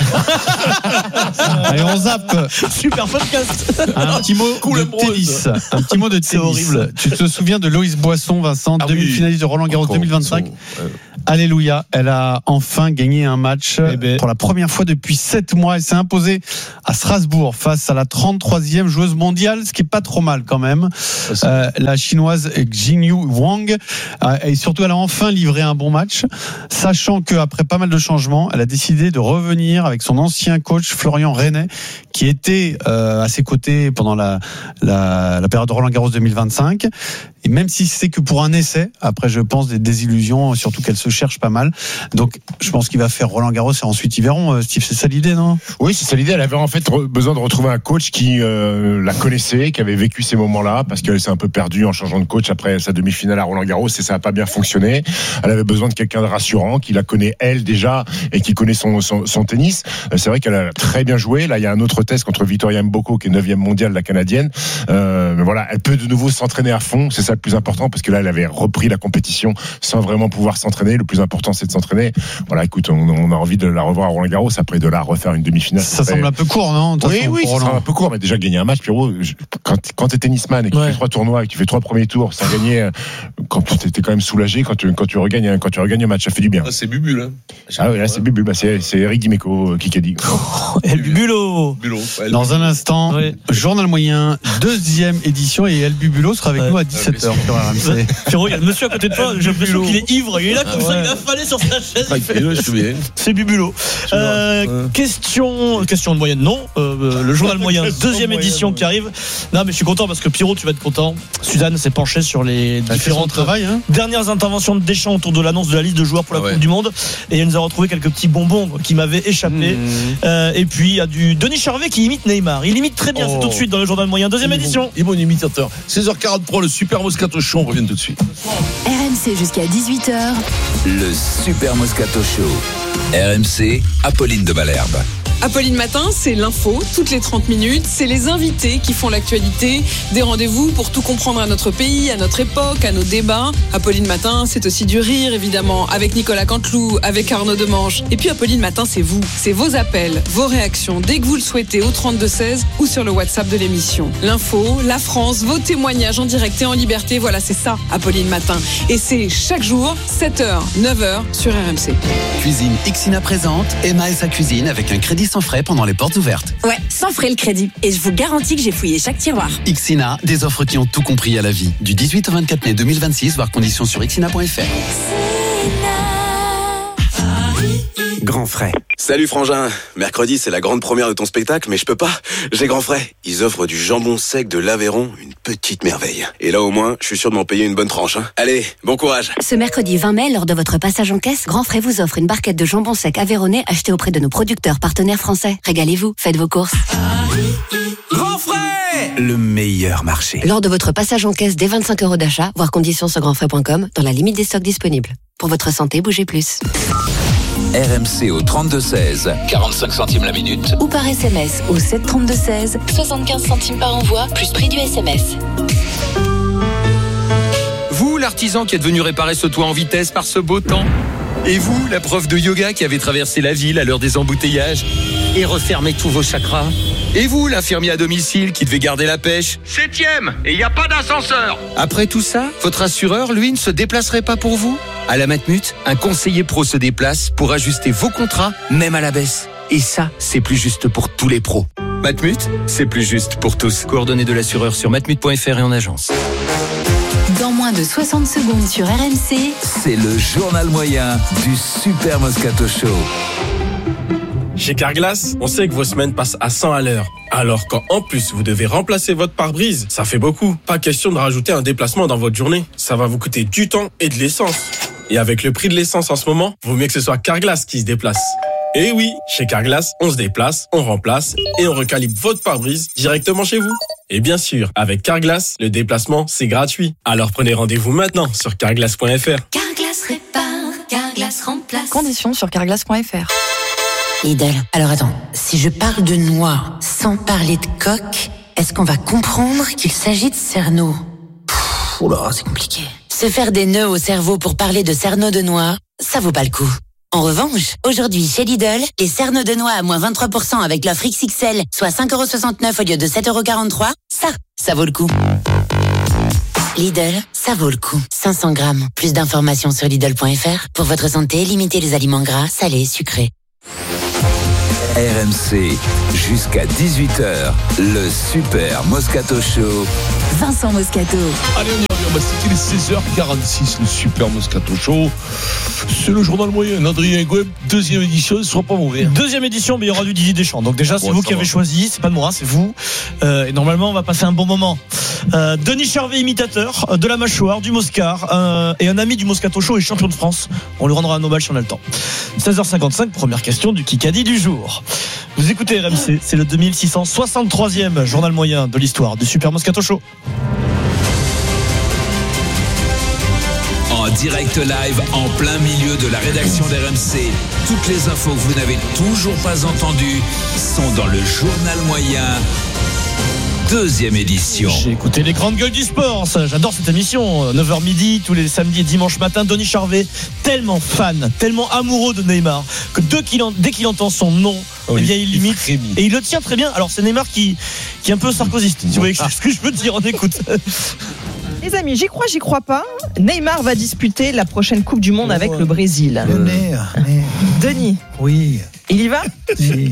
Allez, on zappe. Super podcast. Un petit mot de tennis. Un petit mot de tennis. C'est horrible. Tu te souviens de Loïs Boisson, Vincent, ah demi-finaliste de Roland Garros deux mille vingt-cinq. Alléluia. Elle a enfin gagné un match eh ben. pour la première fois depuis sept huit mois. Elle s'est imposée à Strasbourg face à la trente-troisième joueuse mondiale, ce qui est pas trop mal quand même. Euh, la chinoise Xingyu Wang. Euh, et surtout, elle a enfin livré un bon match, sachant qu'après pas mal de changements, elle a décidé de revenir avec son ancien coach Florian Renet, qui était euh, à ses côtés pendant la, la, la période de Roland-Garros deux mille vingt-cinq. Et même si c'est que pour un essai, après je pense des désillusions, surtout qu'elle se cherche pas mal. Donc je pense qu'il va faire Roland-Garros et ensuite ils verront. Steve, c'est ça l'idée, non ? Oui, c'est ça l'idée. Elle avait en fait besoin de retrouver un coach qui euh, la connaissait, qui avait vécu ces moments-là, parce qu'elle s'est un peu perdue en changeant de coach après sa demi-finale à Roland-Garros et ça n'a pas bien fonctionné. Elle avait besoin de quelqu'un de rassurant, qui la connaît elle déjà et qui connaît son, son, son tennis. C'est vrai qu'elle a très bien joué. Là, il y a un autre test contre Victoria Mboko, qui est neuvième mondiale, la canadienne. Euh, mais voilà, elle peut de nouveau s'entraîner à fond. C'est ça le plus important, parce que là, elle avait repris la compétition sans vraiment pouvoir s'entraîner. Le plus important, c'est de s'entraîner. Voilà, écoute, on, on a envie de la revoir à Roland-Garros, après de la refaire une demi-finale. Ça semble un peu court, non ? Oui, oui, ça semble un peu court, mais déjà gagner un match, Pierrot, quand, quand t'es tennisman et que tu ouais. fais trois tournois et que tu fais trois premiers tours sans gagner, quand t'es quand même soulagé quand tu, quand tu regagnes, quand tu regagnes un match, ça fait du bien. Ah, c'est Bubule, hein. Ah oui, là, c'est Bubule, bah, c'est, c'est Eric Dimeco qui a dit. Oh, El Bubulo. Dans un instant, ouais. Journal moyen, deuxième édition, et El Bubulo sera avec ouais. nous à dix-sept heures sur R M C. Pierrot, il y a le monsieur à côté de toi, j'ai l'impression qu'il est ivre, il est là comme ah, ça, ouais. il a fallu sur sa chaise. Ah, fait... bien. C'est Bubulo. Euh, ouais. Question, question de moyenne, non. Euh, le journal moyen, deuxième moyenne, édition ouais. qui arrive. Non, mais je suis content parce que Pierrot, tu vas être content. Suzanne s'est penchée sur les ah, différentes travail, hein. dernières interventions de Deschamps autour de l'annonce de la liste de joueurs pour la ah, Coupe ouais. du Monde. Et elle nous a retrouvé quelques petits bonbons qui m'avaient échappé. Mmh. Euh, et puis, il y a du Denis Charvet qui imite Neymar. Il imite très bien, oh. c'est tout de suite dans le journal moyen, deuxième il édition. Il est bon imitateur. seize heures quarante-trois, le Super Moscato Show, on revient tout de suite. R M C jusqu'à dix-huit heures. Le Super Moscato Show. R M C, Apolline de Malherbe. Apolline Matin, c'est l'info, toutes les trente minutes. C'est les invités qui font l'actualité. Des rendez-vous pour tout comprendre à notre pays, à notre époque, à nos débats. Apolline Matin, c'est aussi du rire, évidemment, avec Nicolas Canteloup, avec Arnaud Demange. Et puis Apolline Matin, c'est vous. C'est vos appels, vos réactions, dès que vous le souhaitez, au trente-deux seize ou sur le WhatsApp de l'émission. L'info, la France, vos témoignages en direct et en liberté. Voilà, c'est ça, Apolline Matin. Et c'est chaque jour, sept heures, neuf heures, sur R M C. Cuisine Ixina présente Emma et sa cuisine avec un crédit sans frais pendant les portes ouvertes. Ouais, sans frais le crédit. Et je vous garantis que j'ai fouillé chaque tiroir. Ixina, des offres qui ont tout compris à la vie. Du dix-huit au vingt-quatre mai deux mille vingt-six, voir conditions sur ixina point f r. Grand frais. Salut Frangin, mercredi c'est la grande première de ton spectacle, mais je peux pas, j'ai grand frais. Ils offrent du jambon sec de l'Aveyron, une petite merveille. Et là au moins, je suis sûr de m'en payer une bonne tranche. Hein. Allez, bon courage. Ce mercredi vingt mai, lors de votre passage en caisse, Grand Frais vous offre une barquette de jambon sec aveyronnais achetée auprès de nos producteurs partenaires français. Régalez-vous, faites vos courses. Grand frais, le meilleur marché. Lors de votre passage en caisse dès vingt-cinq euros d'achat, voir conditions sur grand frais point com, dans la limite des stocks disponibles. Pour votre santé, bougez plus. R M C au trente-deux seize, quarante-cinq centimes la minute. Ou par S M S au sept trente-deux seize, soixante-quinze centimes par envoi, plus prix du S M S. Vous, l'artisan qui est venu réparer ce toit en vitesse par ce beau temps. Et vous, la prof de yoga qui avait traversé la ville à l'heure des embouteillages et refermé tous vos chakras. Et vous, l'infirmier à domicile qui devait garder la pêche. Septième, et il n'y a pas d'ascenseur. Après tout ça, votre assureur, lui, ne se déplacerait pas pour vous ? À la Matmut, un conseiller pro se déplace pour ajuster vos contrats, même à la baisse. Et ça, c'est plus juste pour tous les pros. Matmut, c'est plus juste pour tous. Coordonnées de l'assureur sur matmut point f r et en agence. Dans moins de soixante secondes sur R M C, c'est le journal moyen du Super Moscato Show. Chez Carglass, on sait que vos semaines passent à cent à l'heure. Alors quand en plus vous devez remplacer votre pare-brise, ça fait beaucoup. Pas question de rajouter un déplacement dans votre journée. Ça va vous coûter du temps et de l'essence. Et avec le prix de l'essence en ce moment, vaut mieux que ce soit Carglass qui se déplace. Et oui, chez Carglass, on se déplace, on remplace et on recalibre votre pare-brise directement chez vous. Et bien sûr, avec Carglass, le déplacement, c'est gratuit. Alors prenez rendez-vous maintenant sur carglass point f r. Carglass répare, Carglass remplace. Conditions sur carglass point f r. Lidl. Alors attends, si je parle de noix sans parler de coque, est-ce qu'on va comprendre qu'il s'agit de cerneau? Oula, c'est compliqué. Se faire des nœuds au cerveau pour parler de cerneau de noix, ça vaut pas le coup. En revanche, aujourd'hui chez Lidl, les cerneaux de noix à moins vingt-trois pour cent avec l'offre X X L, soit cinq euros soixante-neuf au lieu de sept euros quarante-trois, ça, ça vaut le coup. Lidl, ça vaut le coup. cinq cents grammes. Plus d'informations sur Lidl point f r. Pour votre santé, limitez les aliments gras, salés, sucrés. R M C, jusqu'à dix-huit heures, le Super Moscato Show. Vincent Moscato. Allez, on y revient. Bah, c'était les seize heures quarante-six, le Super Moscato Show. C'est le journal moyen. Adrien Gouet, deuxième édition, ce sera pas mauvais. Deuxième édition, mais il y aura du Didier Deschamps. Donc déjà, c'est Ouais, vous ça qui va. avez choisi, c'est pas de moi, c'est vous. Euh, et normalement, on va passer un bon moment. Euh, Denis Charvet, imitateur euh, de la mâchoire, du Moscar, euh, et un ami du Moscato Show et champion de France. On lui rendra un hommage si on a le temps. seize heures cinquante-cinq, première question du Kikadi du jour. Vous écoutez R M C, c'est le deux mille six cent soixante-troisième journal moyen de l'histoire du Super Moscato Show. En direct live, en plein milieu de la rédaction d'R M C, toutes les infos que vous n'avez toujours pas entendues sont dans le journal moyen, deuxième édition. J'ai écouté les grandes gueules du sport, ça, j'adore cette émission. neuf heures midi, tous les samedis et dimanches matin. Denis Charvet, tellement fan, tellement amoureux de Neymar, que dès qu'il, en, dès qu'il entend son nom, Oh, eh bien, il- il il l'imite. frémit. Et il le tient très bien. Alors, c'est Neymar qui, qui est un peu sarkozyste. Si vous voyez ce que je veux dire, on écoute. Les amis, j'y crois, j'y crois pas. Neymar va disputer la prochaine Coupe du Monde avec le Brésil. Mais, mais, Denis, oui. il y va Si.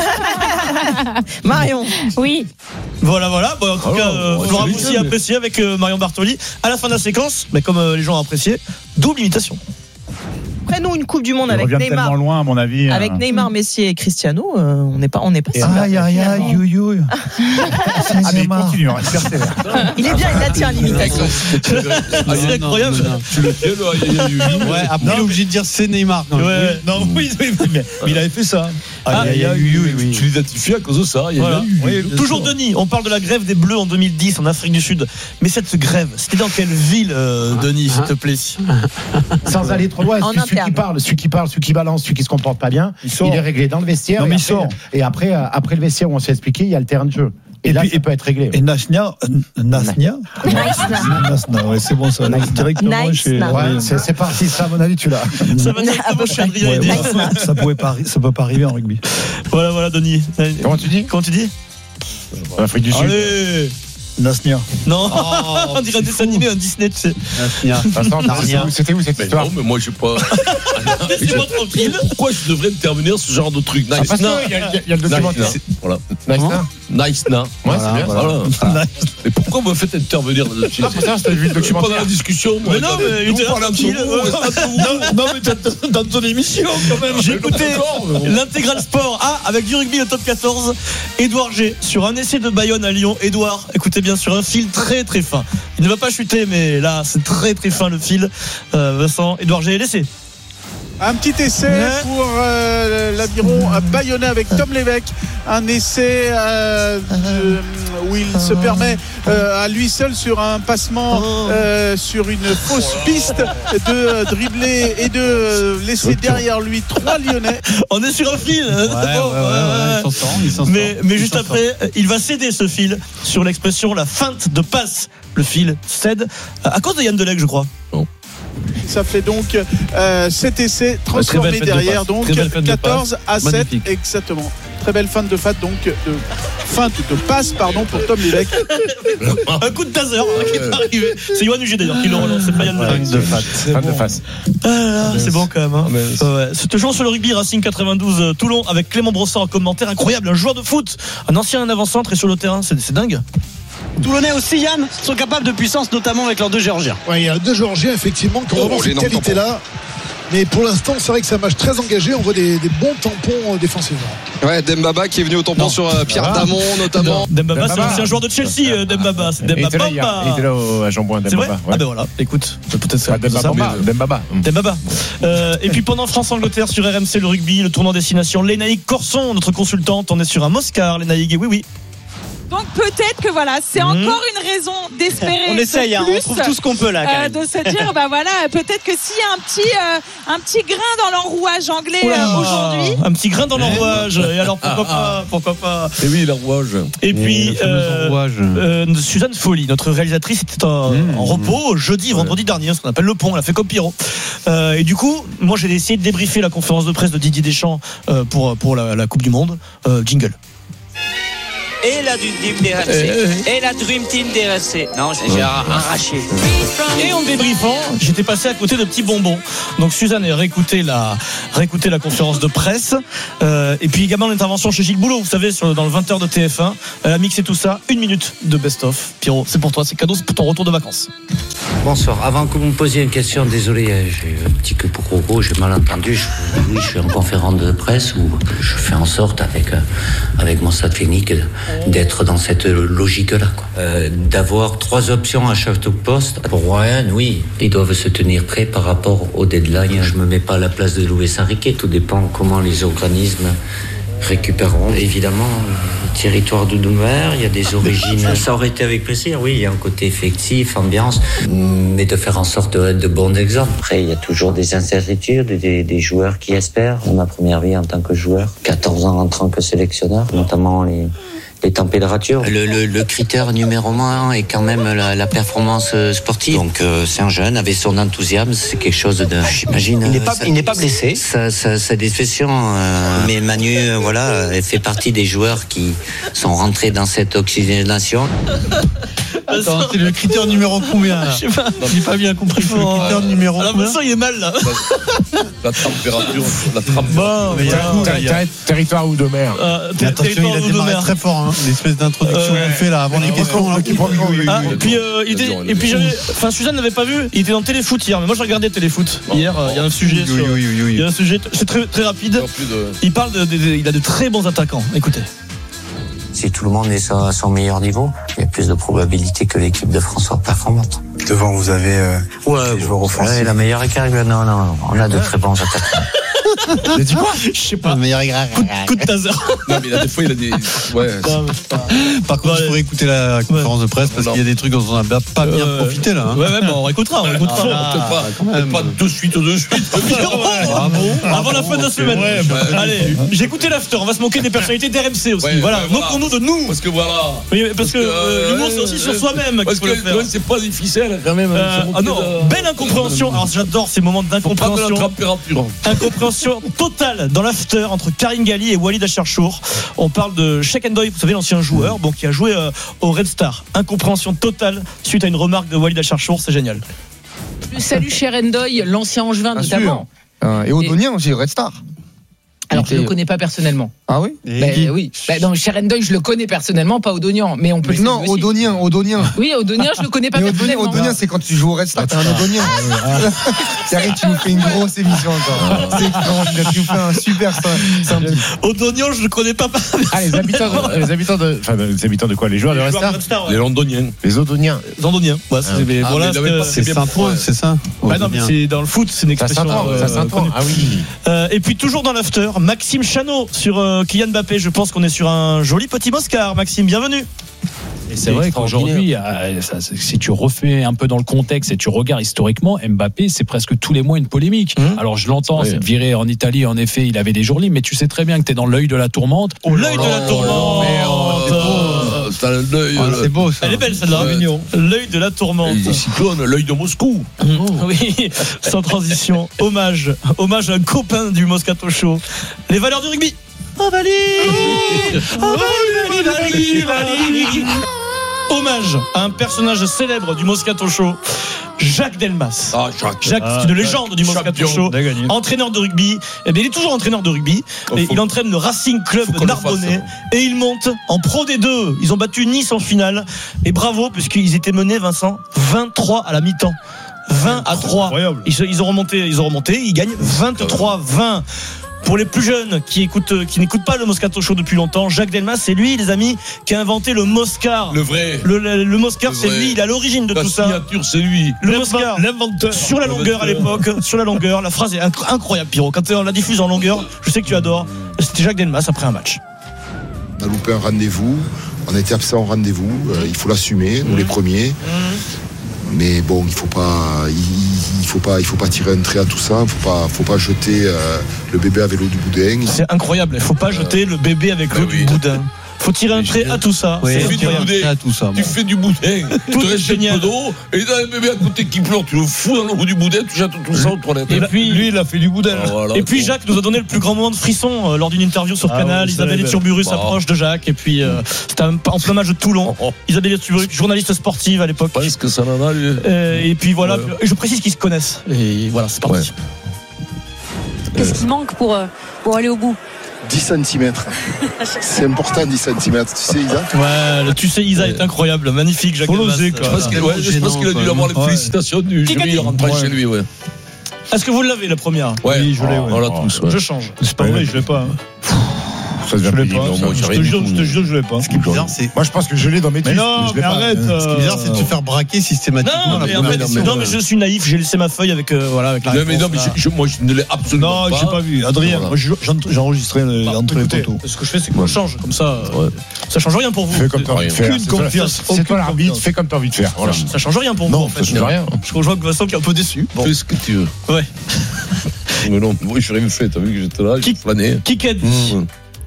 Marion. Oui. Voilà, voilà. Bon, en tout Alors, cas, euh, ouais, vous aurez c'est aussi nickel. apprécié avec euh, Marion Bartoli. À la fin de la séquence, mais comme euh, les gens ont apprécié, double imitation. Après-nous, une Coupe du Monde Il avec revient Neymar. tellement loin, à mon avis. Avec hein. Neymar, Messi et Cristiano, euh, on n'est pas, on n'est pas. si mal, Aïe, aïe, aïe, finalement. you, you. Ah, mais continue, hein, persévère. Il est bien, il la tient l'imitation. Ah, C'est incroyable. Tu le tiens, là, il y a eu- Ouais, après, il est obligé de dire c'est Neymar. quand même. Ouais. Non, oui, oui, oui, mais, mais il avait fait ça. Ah, Aïe, aïe, aïe, you, you, Tu l'identifies à cause de ça. Il y a Voilà. eu- Oui, bien Toujours sûr. Denis, on parle de la grève des Bleus en deux mille dix en Afrique du Sud. Mais cette grève, c'était dans quelle ville, euh, Denis, s'il te plaît? Sans aller trop loin, En celui, celui interne. qui parle, celui qui parle, celui qui balance, celui qui se comporte pas bien, Il il, sort. est réglé dans le vestiaire. Non, et mais il après, sort. Et après, euh, après le vestiaire où on s'est expliqué, il y a le terrain de jeu. Et, Et là, puis- ça peut être réglé. Et Nasnia, euh, Nasnia Nasnia, ouais, c'est bon ça. Directement Nice, chez. na. Ouais, c'est, c'est parti, ça, à mon avis, tu l'as. Ça va directement chez Adrien Ouais, Aidé. voilà. Ça pouvait pas, arri- ça peut pas arriver en rugby. Voilà, voilà, Denis. Comment tu dis Comment tu dis? En Afrique du Sud. Allez! Nasnia. Non, on dirait un dessin animé, un Disney, tu sais. Vincent, Narnia. c'était où cette Mais histoire non, mais moi, j'ai pas. Laissez-moi tranquille. Pourquoi je devrais intervenir sur ce genre de truc? Ah, Nice, parce na. qu'il y, a- il y a le Nice, documentaire. na. Voilà. Nice, na. Nice, na. Ouais, c'est bien. Voilà. Voilà. Mais pourquoi vous me faites intervenir là-dessus? Ah, pour ça, c'était vu le Je suis pas dans documentaire. la discussion. moi. Mais non, mais Vous il était parlez entre tranquille. vous, restez entre vous. Non, mais t'as- dans ton émission quand même. J'ai écouté l'intégral sport A avec du rugby au top quatorze. Édouard G sur un essai de Bayonne à Lyon. Édouard, écoutez bien, sur un fil très très fin. Il ne va pas chuter, mais là c'est très très fin le fil. Euh, Vincent, Édouard G, l'essai. Un petit essai pour euh, l'aviron bayonnais avec Tom Lévesque. Un essai euh, de- où il se permet euh, à lui seul sur un passement euh, sur une fausse piste de euh, dribbler et de euh, laisser derrière lui trois Lyonnais. On est sur un fil. Ouais, ouais, ouais, ouais, il s'en sort, il s'en sort. Mais, mais Il juste s'en après, il va céder ce fil sur l'expression la feinte de passe. Le fil cède à cause de Yann Delec, je crois. Ça fait donc euh, cet essai transformé Très belle fête de derrière, passe. donc Très belle fête de quatorze à passe. sept, Magnifique. exactement. Très belle feinte de feinte, donc de feinte de passe, pardon, pour Tom Lévesque. Un coup de taser qui est arrivé. C'est Yoann Huget d'ailleurs qui le relance, c'est pas Yann Delec. de face. Fan de face. Ah là, c'est bon quand même. Hein. Ouais. C'est toujours sur le rugby Racing quatre-vingt-douze euh, Toulon avec Clément Brossard en commentaire incroyable, un joueur de foot, un ancien avant-centre et sur le terrain, c'est, c'est dingue. Toulonnais aussi, Yann, sont capables de puissance, notamment avec leurs deux Géorgiens. Ouais, il y a deux Géorgiens, effectivement, qui ont Oh, vraiment cette l'énorme qualité-là. Mais pour l'instant, c'est vrai que c'est un match très engagé. On voit des, des bons tampons euh, défensivement. Ouais, Dembaba qui est venu au tampon sur euh, Pierre Ah. Damon notamment. Non, Dembaba, c'est Dembaba. l'ancien joueur de Chelsea, euh, Dembaba. C'est Il était là, Dembaba. hier. Il était là au- à Jean-Bouin, C'est vrai Dembaba. Ah ben voilà, écoute, peut-être ça. Pas Dembaba, mais- Dembaba. Dembaba. Euh, et puis pendant France-Angleterre sur R M C, le rugby, le tournant destination, Lénaïque Corson, notre consultante, on est sur un Moscar, Lénaïque, et oui, oui. Donc peut-être que voilà, c'est Mmh. encore une raison d'espérer. On essaye, hein, plus, on trouve tout ce qu'on peut là, quand euh, même. de se dire, bah voilà, peut-être que s'il y a un petit, euh, un petit grain dans l'enrouage anglais euh, Oula, aujourd'hui. un petit grain dans l'enrouage. Et alors pourquoi pas, pourquoi pas. Et oui, l'enrouage. Et puis, le fameux euh, enrouage. euh, Suzanne Folly, notre réalisatrice, était en, Mmh. en repos jeudi, vendredi dernier, ce qu'on appelle le pont. Elle a fait comme Pierrot. Euh, et du coup, moi, j'ai essayé de débriefer la conférence de presse de Didier Deschamps euh, pour, pour la, la Coupe du Monde. Euh, jingle. et la Dream Team des R M C. Et la Dream Team des R M C. Non, j'ai arraché. Et en débriefant, j'étais passé à côté de petits bonbons. Donc Suzanne a réécouté la, réécouté la conférence de presse. Euh, et puis également l'intervention chez Gilles Boulot, vous savez, sur, dans le vingt heures de T F un. Elle a mixé tout ça, une minute de best-of. Pierrot, c'est pour toi, c'est cadeau, c'est pour ton retour de vacances. Bonsoir. Avant que vous me posiez une question, désolé, j'ai eu un petit peu pour gros, j'ai mal entendu. Je, oui, je suis en conférence de presse où je fais en sorte, avec, avec mon staff technique, d'être dans cette logique-là, quoi. Euh, d'avoir trois options à chaque poste. Pour Ryan, oui, ils doivent se tenir prêts par rapport au deadline. Je me mets pas à la place de Luis Enrique. Tout dépend comment les organismes récupéreront. Évidemment, le territoire d'Oudoumar, il y a des origines. Ça aurait été avec plaisir, oui, il y a un côté effectif, ambiance, mais de faire en sorte de, de bons exemples. Après, il y a toujours des incertitudes, des, des joueurs qui espèrent. Ma première vie en tant que joueur, quatorze ans en tant que sélectionneur, notamment les les températures. Le, le, le critère numéro un est quand même la, la performance sportive. Donc euh, c'est un jeune avec son enthousiasme, c'est quelque chose de, j'imagine. Il n'est pas, ça, il n'est pas blessé. Ça, ça, ça déception. Euh, mais Manu, euh, voilà, elle fait partie des joueurs qui sont rentrés dans cette oxygénation. Attends, c'est le critère numéro combien là? Je sais pas. J'ai pas bien compris. C'est le critère numéro combien? Alors ça, il est mal là. La température, la température. Bon, mais il y a, il y a territoire ou de mer. Euh, attention, il a démarré très fort, hein. L'espèce d'introduction euh, qu'il fait là avant les questions. Là, qui ah, et puis, euh, il était, et puis j'avais, enfin Suzanne n'avait pas vu. Il était dans Téléfoot hier, mais moi j'ai regardé Téléfoot hier. Il y a un sujet. Sur, il y a un sujet. C'est très très rapide. Il parle de, de, de, il a de très bons attaquants. Écoutez. Si tout le monde est à son meilleur niveau, il y a plus de probabilité que l'équipe de France soit performante. Devant, vous avez euh, ouais, les joueurs offensifs. Ouais, la meilleure écart, non, non, non, on a de très bons attaquants. Mais dis quoi? Je sais pas. Meilleur écart. Coup, coup de taser. Non, mais là, des fois, il a des. Ouais. Non, pas... Par contre, il faudrait écouter la conférence de presse parce qu'il y a des trucs dont on n'a pas bien euh... profité là. Hein. Ouais, ouais, bon, on écoutera, on écoutera. Ah, pas, pas de suite, de suite. Ah bon? Avant la fin de la semaine. Ouais, bah, allez, j'ai écouté l'after. On va se moquer des personnalités d'R M C aussi. Ouais, voilà, voilà. Moquons-nous de nous. Parce que voilà. Oui, parce, parce que, que euh, l'humour, c'est aussi sur soi-même. Parce que ouais, c'est pas difficile quand même. Euh, ah non, de... belle incompréhension. Alors j'adore ces moments d'incompréhension. Température. Incompréhension totale dans l'after entre Karine Galli et Walid Acharchour. On parle de Cheikh Ndoye, vous savez, l'ancien joueur, bon, qui a joué euh, au Red Star. Incompréhension totale suite à une remarque de Walid Acharchour, c'est génial. Salut cher Ndoye, l'ancien Angevin notamment. Euh, et Odonien aussi, Red Star. Alors je le connais pas personnellement. Ah oui? Ben, oui. Ben, donc Cher Ndoye, je le connais personnellement, pas Odonian, mais on peut. Mais non, Odonien, Odonien. Oui, Odonien, je le connais pas mais personnellement. Odonien, c'est quand tu joues au Red Star, t'es un Odonien. Thierry, tu nous fais une grosse émission encore. C'est quand tu nous fais un super simple. Odonien, je le connais pas. Ah, les habitants, de, les habitants de, enfin, les habitants de quoi? Les joueurs de Red Star? Star ouais. Les Londoniens. Les Odoniens. Les Londoniens. Ouais, c'est, ah, mais ah, voilà, mais c'est, c'est Saint-Ouen, c'est ça. Bah non, mais c'est dans le foot, c'est une expression. Ça s'entend. Ah oui. Euh, et puis toujours dans l'after, Maxime Chanot sur euh, Kylian Mbappé. Je pense qu'on est sur un joli petit Moscar. Maxime, bienvenue. Et c'est vrai qu'aujourd'hui, si tu refais un peu dans le contexte et tu regardes historiquement, Mbappé, c'est presque tous les mois une polémique. Mmh. Alors je l'entends, oui. Cette virée en Italie, en effet, il avait des jours libres, mais tu sais très bien que tu es dans l'œil de la tourmente. Oh, l'œil de la tourmente. Oh, c'est un œil. Ah, c'est beau ça. Elle est belle celle-là. Ouais. L'œil de la tourmente. Les cyclones, l'œil de Moscou. Mmh. Oui, sans transition. Hommage, hommage à un copain du Moscato Show. Les valeurs du rugby. Ovali, Ovali, Ovali, Ovali. Hommage à un personnage célèbre du Moscato Show, Jacques Delmas. Ah, Jacques. Jacques, ah, c'est une légende du Moscato Show. Entraîneur de rugby. Eh bien, il est toujours entraîneur de rugby. Oh, et il entraîne le Racing Club Narbonnais. Et il monte en Pro D deux. Ils ont battu Nice en finale. Et bravo, puisqu'ils étaient menés, Vincent, vingt-trois à la mi-temps. vingt à trois. Incroyable. Ils, ils ont remonté, ils ont remonté. Ils gagnent vingt-trois vingt. Pour les plus jeunes qui écoutent, qui n'écoutent pas le Moscato Show depuis longtemps, Jacques Delmas, c'est lui, les amis, qui a inventé le Moscar. Le vrai. Le, le, le Moscar, le c'est vrai. Lui, il est à l'origine de la tout ça. La signature, c'est lui. Le Moscar, l'inventeur. Sur la longueur à l'époque, sur la longueur, la phrase est incroyable, Pierrot. Quand on la diffuse en longueur, je sais que tu adores. C'était Jacques Delmas après un match. On a loupé un rendez-vous, on a été absent au rendez-vous, euh, il faut l'assumer, nous mmh. les premiers. Mmh. Mais bon, il faut pas, il, il faut pas, il faut pas tirer un trait à tout ça. Il faut pas, faut pas jeter euh, le bébé avec l'eau du boudin. C'est incroyable. Il faut pas jeter euh, le bébé avec l'eau oui. du boudin. Faut tirer un trait à tout ça. Ouais, c'est tu fais du boudin, à tout ça. tu fais du boudin, Tout tu est restes un génial. peu d'eau, et dans un bébé à côté qui pleure, tu le fous dans le bout du boudin, tu jettes tout ça aux toilettes. Et puis, Lui, il a fait du boudin. Ah, voilà. Et puis Jacques nous a donné le plus grand moment de frisson euh, lors d'une interview sur Ah Canal. oui, ça, Isabelle elle est Iturburu belle. s'approche de Jacques et puis euh, c'était un- en plein match de Toulon. Isabelle Iturburu, journaliste sportive à l'époque. Je pense que ça en a, lui. Euh, et puis voilà, Ouais. et je précise qu'ils se connaissent. Et voilà, c'est parti. Ouais. Qu'est-ce qui manque pour, euh, pour aller au bout? dix centimètres. C'est important, dix centimètres. Tu sais, Isa Ouais, le tu sais Isa est incroyable, magnifique Jacques. Faut l'oser, Delmas. quoi. Je pense qu'il ouais, je pense qu'il a dû avoir les Ouais. félicitations du Qui jury gagne en rentrant Ouais. chez lui. Ouais. Est-ce que vous l'avez la première? Ouais. Oui, je l'ai, ouais. On l'a tous. Ouais. Je change. C'est pas vrai, je l'ai pas. Ça devient Je l'ai pénible. pas. Non, moi, Je j'ai te rien du jure, tout. je te jure, je l'ai pas. Ce qui est bizarre, c'est. Moi, je pense que je l'ai dans mes Mais twists. non, je l'ai mais pas. arrête. Ce qui est bizarre, c'est de se faire braquer systématiquement. Non, la mais en première fait, personne. non, mais je suis naïf, j'ai laissé ma feuille avec euh, voilà avec la Non, réponse. mais non, mais là. je, je- moi, je ne l'ai absolument Non, pas. j'ai pas vu. Adrien, Voilà. moi, je- j'en- j'ai enregistré le- Bah, l'entrée écoutez, photo. ce que je fais, c'est que je change comme ça. euh, Ouais. Ça change rien pour vous. Fais comme t'as envie de faire. Aucune C'est toi- confiance, C'est toi aucune l'arbitre, confiance. fais comme t'as envie de faire. Voilà. Ça change rien pour vous. Non, en fait. ça change rien. Je rejoins Vincent qui est un peu déçu. Bon. Fais ce que tu veux. Ouais. Mais non, moi, je n'ai rien fait. T'as vu que j'étais là, j'ai flâné. Kikadi. Mmh.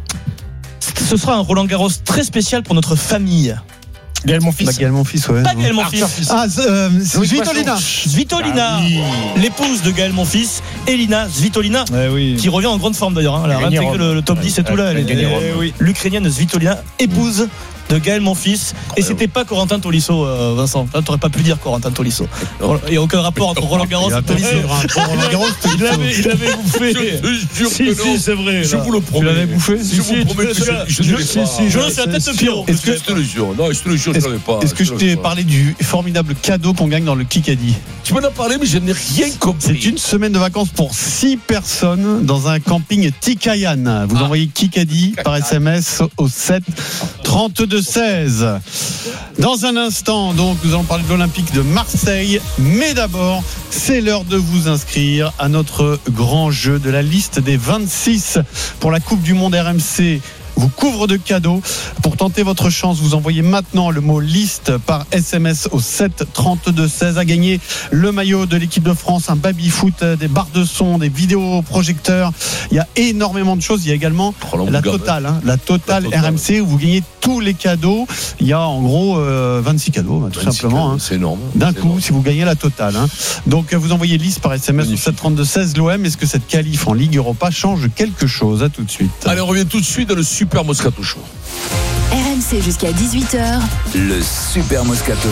Ce sera un Roland Garros très spécial pour notre famille. Gaël, mon fils. Bah, Gaël, mon fils, ouais. Pas Gaël Monfils. Ah, euh, Svitolina. Svitolina, Ah oui. l'épouse de Gaël Monfils, Elina Svitolina, Eh oui. qui revient en grande forme d'ailleurs. hein. Elle a Elle a gagné réintégré Rome. le, le top dix et tout là. Elle a Elle gagné est- Rome. eh oui. L'Ukrainienne Svitolina, épouse de Gaël Monfils. Et c'était pas Corentin Tolisso, euh, Vincent. Là, t'aurais pas pu dire Corentin Tolisso. Il n'y a aucun rapport entre Roland Garros et Tolisso. Roland Garros, Il l'avait, il l'avait bouffé. Je jure Si, que si, non. c'est vrai. Je là. vous le Tu promets. l'avais bouffé. Je Si, vous si, promets tu que l'as- je- je ne l'ai si, pas. si, Je c'est la tête de Pierrot. Est-ce que je te le jure? Non, je te le jure, je ne l'avais pas. Est-ce que je te t'ai le parlé du formidable cadeau qu'on gagne dans le Kikadi? Tu m'en as parlé, mais je n'ai rien compris. C'est une semaine de vacances pour six personnes dans un camping Tikayan. Vous envoyez Kikadi par S M S au sept trente-deux seize. Dans un instant, donc, nous allons parler de l'Olympique de Marseille. Mais d'abord, c'est l'heure de vous inscrire à notre grand jeu de la liste des vingt-six pour la Coupe du Monde R M C. Vous couvre de cadeaux. Pour tenter votre chance, vous envoyez maintenant le mot liste par S M S au sept trente-deux seize à gagner le maillot de l'équipe de France, un baby-foot, des barres de son, des vidéoprojecteurs. Il y a énormément de choses. Il y a également Oh, la gamme, totale, hein, la totale La totale. R M C où vous gagnez tous les cadeaux. Il y a en gros euh, vingt-six cadeaux, tout vingt-six simplement. hein. C'est énorme. D'un C'est coup, énorme. si vous gagnez la totale. hein. Donc, euh, vous envoyez liste par S M S au sept trente-deux seize. L'O M, est-ce que cette qualif en Ligue Europa change quelque chose? À tout de suite. Allez, on revient tout de suite dans le Super Moscato Show. R M C jusqu'à dix-huit heures. Le Super Moscato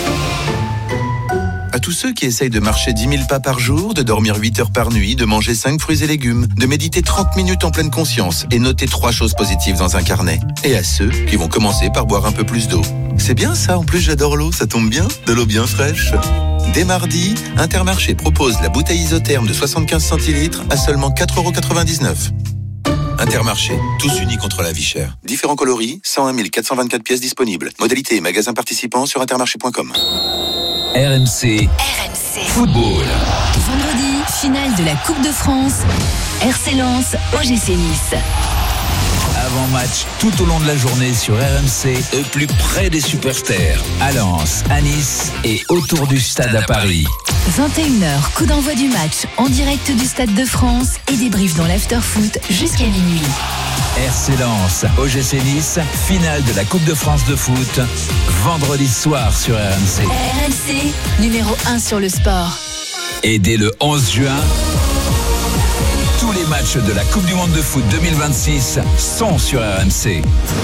Show. À tous ceux qui essayent de marcher dix mille pas par jour, de dormir huit heures par nuit, de manger cinq fruits et légumes, de méditer trente minutes en pleine conscience et noter trois choses positives dans un carnet. Et à ceux qui vont commencer par boire un peu plus d'eau. C'est bien ça, en plus j'adore l'eau, ça tombe bien, de l'eau bien fraîche. Dès mardi, Intermarché propose la bouteille isotherme de soixante-quinze centilitres à seulement quatre euros quatre-vingt-dix-neuf. Intermarché, tous unis contre la vie chère. Différents coloris, cent un mille quatre cent vingt-quatre pièces disponibles. Modalité et magasins participants sur intermarché point com. R M C. R M C. Football. Vendredi, finale de la Coupe de France. R C Lens, O G C Nice. Avant-match tout au long de la journée sur R M C, au plus près des supporters. À Lens, à Nice et autour du stade à Paris. vingt et une heures, coup d'envoi du match en direct du Stade de France et débrief dans l'after-foot jusqu'à minuit. R C Lens, O G C Nice, finale de la Coupe de France de foot, vendredi soir sur R M C. R M C, numéro un sur le sport. Et dès le onze juin, tous les matchs de la Coupe du Monde de foot deux mille vingt-six sont sur R M C.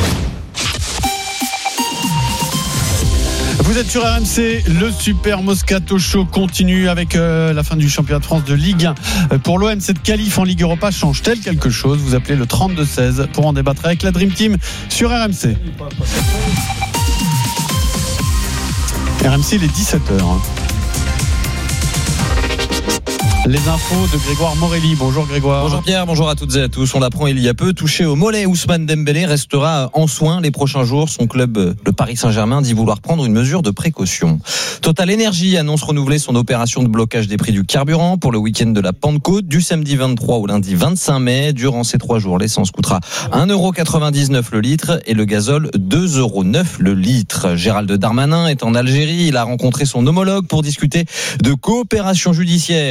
Vous êtes sur R M C, le Super Moscato Show continue avec euh, la fin du championnat de France de Ligue un. Euh, Pour l'O M, cette qualif en Ligue Europa change-t-elle quelque chose? Vous appelez le trente-deux seize pour en débattre avec la Dream Team sur R M C. R M C, il est dix-sept heures. Les infos de Grégoire Morelli. Bonjour Grégoire. Bonjour Pierre, bonjour à toutes et à tous. On l'apprend il y a peu, touché au mollet, Ousmane Dembélé restera en soins les prochains jours. Son club, le Paris Saint-Germain, dit vouloir prendre une mesure de précaution. Total Energy annonce renouveler son opération de blocage des prix du carburant pour le week-end de la Pentecôte, du samedi vingt-trois au lundi vingt-cinq mai. Durant ces trois jours, l'essence coûtera un euro quatre-vingt-dix-neuf le litre et le gazole deux euros neuf le litre. Gérald Darmanin est en Algérie. Il a rencontré son homologue pour discuter de coopération judiciaire entre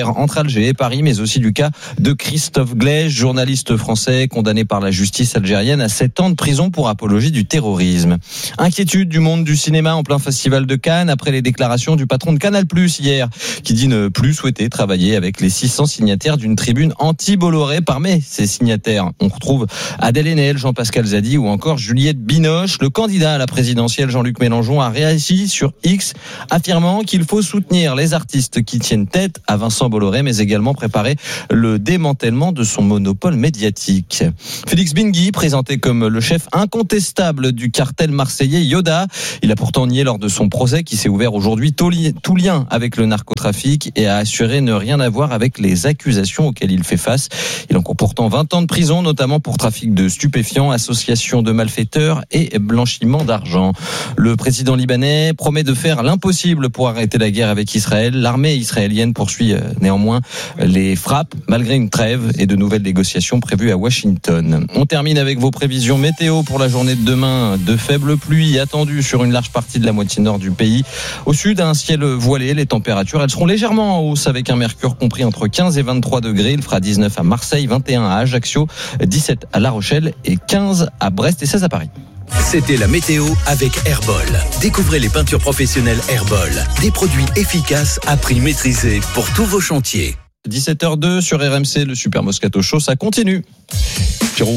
Alger et Paris, mais aussi du cas de Christophe Glaise, journaliste français condamné par la justice algérienne à sept ans de prison pour apologie du terrorisme. Inquiétude du monde du cinéma en plein festival de Cannes après les déclarations du patron de Canal+ hier, qui dit ne plus souhaiter travailler avec les six cents signataires d'une tribune anti-Bolloré. Parmi ces signataires, on retrouve Adèle Haenel, Jean-Pascal Zadi ou encore Juliette Binoche. Le candidat à la présidentielle Jean-Luc Mélenchon a réagi sur X, affirmant qu'il faut soutenir les artistes qui tiennent tête à Vincent Bolloré, mais également préparer le démantèlement de son monopole médiatique. Félix Bingui, présenté comme le chef incontestable du cartel marseillais Yoda, il a pourtant nié lors de son procès qui s'est ouvert aujourd'hui tout lien avec le narcotrafic et a assuré ne rien avoir avec les accusations auxquelles il fait face. Il encourt pourtant vingt ans de prison, notamment pour trafic de stupéfiants, association de malfaiteurs et blanchiment d'argent. Le président libanais promet de faire l'impossible pour arrêter la guerre avec Israël. L'armée israélienne poursuit néanmoins les frappes malgré une trêve et de nouvelles négociations prévues à Washington. On termine avec vos prévisions météo pour la journée de demain. De faibles pluies attendues sur une large partie de la moitié nord du pays. Au sud, un ciel voilé. Les températures, elles seront légèrement en hausse avec un mercure compris entre quinze et vingt-trois degrés. Il fera dix-neuf à Marseille, vingt et un à Ajaccio, dix-sept à La Rochelle et quinze à Brest et seize à Paris. C'était la météo avec Airboll. Découvrez les peintures professionnelles Airboll. Des produits efficaces à prix maîtrisé pour tous vos chantiers. dix-sept heures deux sur R M C, le Super Moscato Show, ça continue. Pierrot.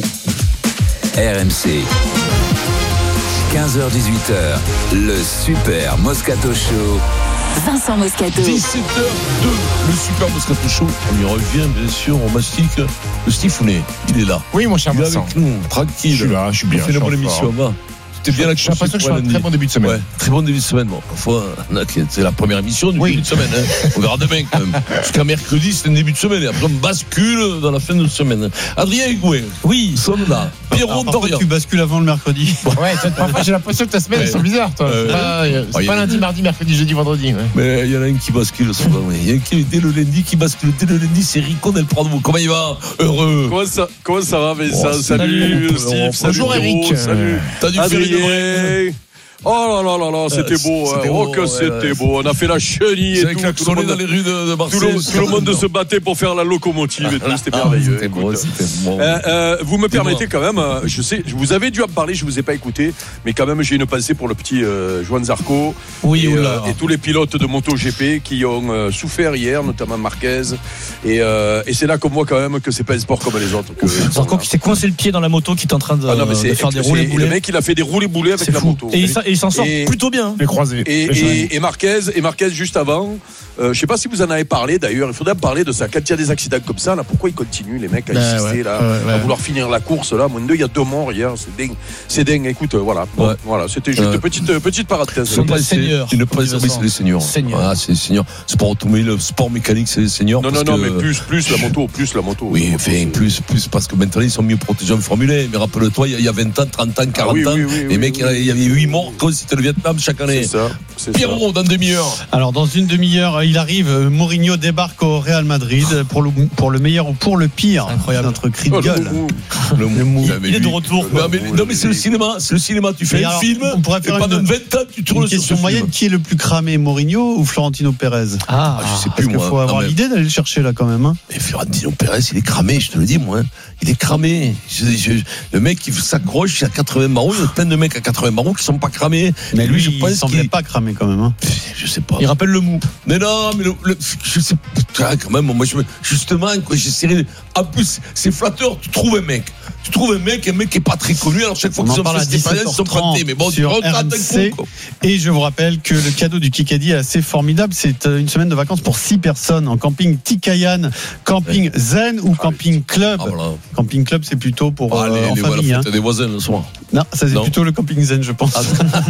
R M C. quinze heures dix-huit heures, le Super Moscato Show. Vincent Moscato. dix-sept heures deux, le Super Moscato Show. On y revient, bien sûr, on mastique. Le Stifounet, il est là. Oui, mon cher il est Vincent. avec nous, tranquille. Je suis là, je suis bien. On fait une bonne émission, va. C'était bien la J'ai l'impression que je fais un très bon début de semaine. Ouais, très bon début de semaine. Bon, parfois, c'est la première émission du oui. début de semaine. Hein. On verra demain quand même. Jusqu'à mercredi, c'est un début de semaine. Et après, on bascule dans la fin de semaine. Adrien Higuain. Oui. Nous sommes là. Pierrot Dorian. Tu bascules avant le mercredi. Ouais, parfois, j'ai l'impression que ta semaine, elles sont bizarres, toi. Euh, c'est pas, euh, c'est pas lundi, mardi, mercredi, jeudi, vendredi. Ouais. Mais il y en a un qui bascule souvent. Il y en a un qui, dès le lundi, qui bascule. Dès le lundi, c'est Rico Del Prado. Comment il va? Heureux. Comment ça, comment ça va, Vincent? Oh, salut, salut, Steve. Bonjour, salut, Eric. Salut. T'as dû Adrien. faire une Oh là là là là, c'était beau, c'était hein. beau, oh que ouais, c'était ouais. beau. On a fait la chenille et tout. Tout le monde dans les rues de, de Marseille. Tout le, tout le monde se battait pour faire la locomotive et tout. C'était merveilleux. C'était beau, c'était bon. Euh, euh, vous me permettez quand même, je sais, vous avez dû en parler, je vous ai pas écouté, mais quand même j'ai une pensée pour le petit euh, Joan Zarco oui, et, euh, et tous les pilotes de MotoGP qui ont euh, souffert hier, notamment Marquez. Et, euh, et c'est là qu'on voit quand même que c'est pas un sport comme les autres. Que, Zarco qui s'est coincé le pied dans la moto, qui est en train de, ah non, mais de faire des roulés boulets. Le mec, il a fait des roulés boulets avec c'est la fou. moto. Et il s'en sort et, plutôt bien. Les croisés. Et, et, et Marquez, et Marquez juste avant. Euh, je sais pas si vous en avez parlé d'ailleurs. Il faudrait en parler de ça. Quand il y a des accidents comme ça, là, pourquoi ils continuent les mecs à ben insister ouais, là, ouais, ouais. à vouloir finir la course là. Moins de deux, il y a deux morts hier. C'est dingue. C'est dingue. Écoute, voilà. Bon, ouais. Voilà. C'était juste euh, une petite petite parenthèse. C'est pas seniors. Une pas c'est les seniors. Ah, c'est les seniors. Sport automobile, sport mécanique, c'est les seniors. Non, non, non, mais plus, plus la moto, plus la moto. Oui, enfin, plus, plus parce que maintenant ils sont mieux protégés en Formule un. Mais rappelle-toi, il y a vingt ans, trente ans, quarante ah, oui, ans, oui, oui, les oui, mecs, oui, il y avait huit morts quand c'était le Vietnam chaque année. C'est ça. Pierrot, dans une demi-heure. Alors, dans une demi-heure, il arrive. Mourinho débarque au Real Madrid pour le, pour le meilleur ou pour le pire. Incroyable. Notre cri de oh, gueule. Le mou. Le mou. Il est de retour. Non, mais, non, mais c'est le cinéma. C'est le cinéma. Tu fais et un alors, film. On pourrait faire et pendant une, vingt ans, tu tournes une sur question ce moyenne. film. Qui est le plus cramé, Mourinho ou Florentino Pérez? Ah, je sais plus, parce moi. qu'il faut avoir l'idée d'aller le chercher là quand même. Hein. Et Florentino Pérez, il est cramé, je te le dis, moi. Il est cramé. Je, je, le mec, il s'accroche à quatre-vingts marrons. Il y a plein de mecs à quatre-vingts marrons qui sont pas cramés. Mais lui, je il pense semblait qu'il... pas cramé quand même. Hein. Je sais pas. Il rappelle le mou. Mais non, mais le, le, je sais pas, quand même, moi, je, justement, quoi, j'essaierai. En plus, c'est flatteur, tu trouves un mec. Tu trouves un mec, un mec qui est pas très connu, alors chaque fois On qu'ils en ont fait cette expérience, ils sont plantés. Mais bon, sur tu rentres R M C. coup, et je vous rappelle que le cadeau du Kikadi est assez formidable. C'est une semaine de vacances pour six personnes en camping Tikayan, camping ouais. Zen ou ah, camping club. Ah, voilà. Camping club, c'est plutôt pour ah, euh, les, en les, famille. Voilà, hein. des voisins le soir. Non, ça c'est non. plutôt le camping Zen, je pense. Ah,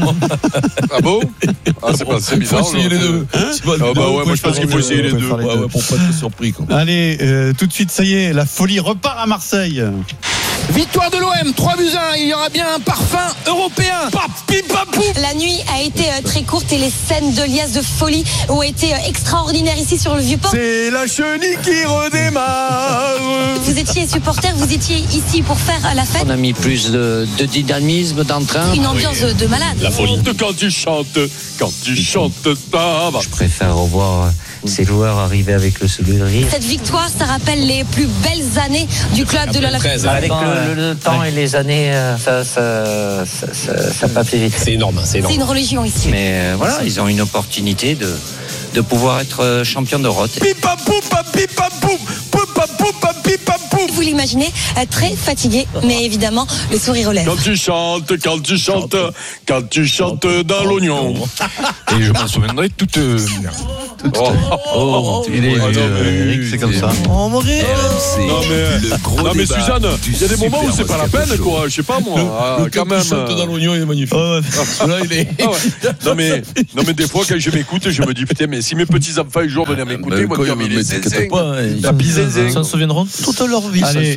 ah bon ah, c'est, pas, c'est bizarre. Il faut essayer les deux. Hein ah, bah ouais, moi je pense qu'il faut essayer les deux. Ouais, ouais, pour pas être surpris. Quoi. Allez, euh, tout de suite, ça y est, la folie repart à Marseille. Victoire de l'O M, trois buts à un, il y aura bien un parfum européen. Pap, pim, pam, poum. La nuit a été très courte et les scènes de liesse de folie ont été extraordinaires ici sur le Vieux-Port. C'est la chenille qui redémarre. Vous étiez supporter, vous étiez ici pour faire la fête. On a mis plus de, de dynamisme, d'entrain. Une ambiance oui. de malade. La folie quand tu chantes, quand tu chantes ça va. Je préfère revoir ces joueurs arrivaient avec le sourire. Cette victoire, ça rappelle les plus belles années du club de l'Olympique. Avec le, le, le temps et les années, ça, ça, ça, ça, ça pas fait vite. C'est énorme, c'est énorme. C'est une religion ici. Mais euh, voilà, ils ont une opportunité de, de pouvoir être champion d'Europe. Vous l'imaginez, très fatigué, mais évidemment, le sourire aux lèvres. Quand tu chantes, quand tu chantes, quand tu chantes dans l'oignon. Et je m'en souviendrai toute. Euh, toute oh, oh, il est, oh, euh, Eric, c'est comme ça. Oh, mon rire. Non, mais, non, mais Suzanne, il y a des moments où c'est pas la peine, quoi. Je sais pas, moi. Le, ah, le quand même. Tu chantes dans l'oignon, il est magnifique. Oh, ouais. Là, il est. Ah, ouais. non, mais, non, mais des fois, quand je m'écoute, je me dis, putain, mais si mes petits-enfants un jour venaient m'écouter, moi, comme il est zinzin. Ils s'en souviendront toute leur vie. Allez,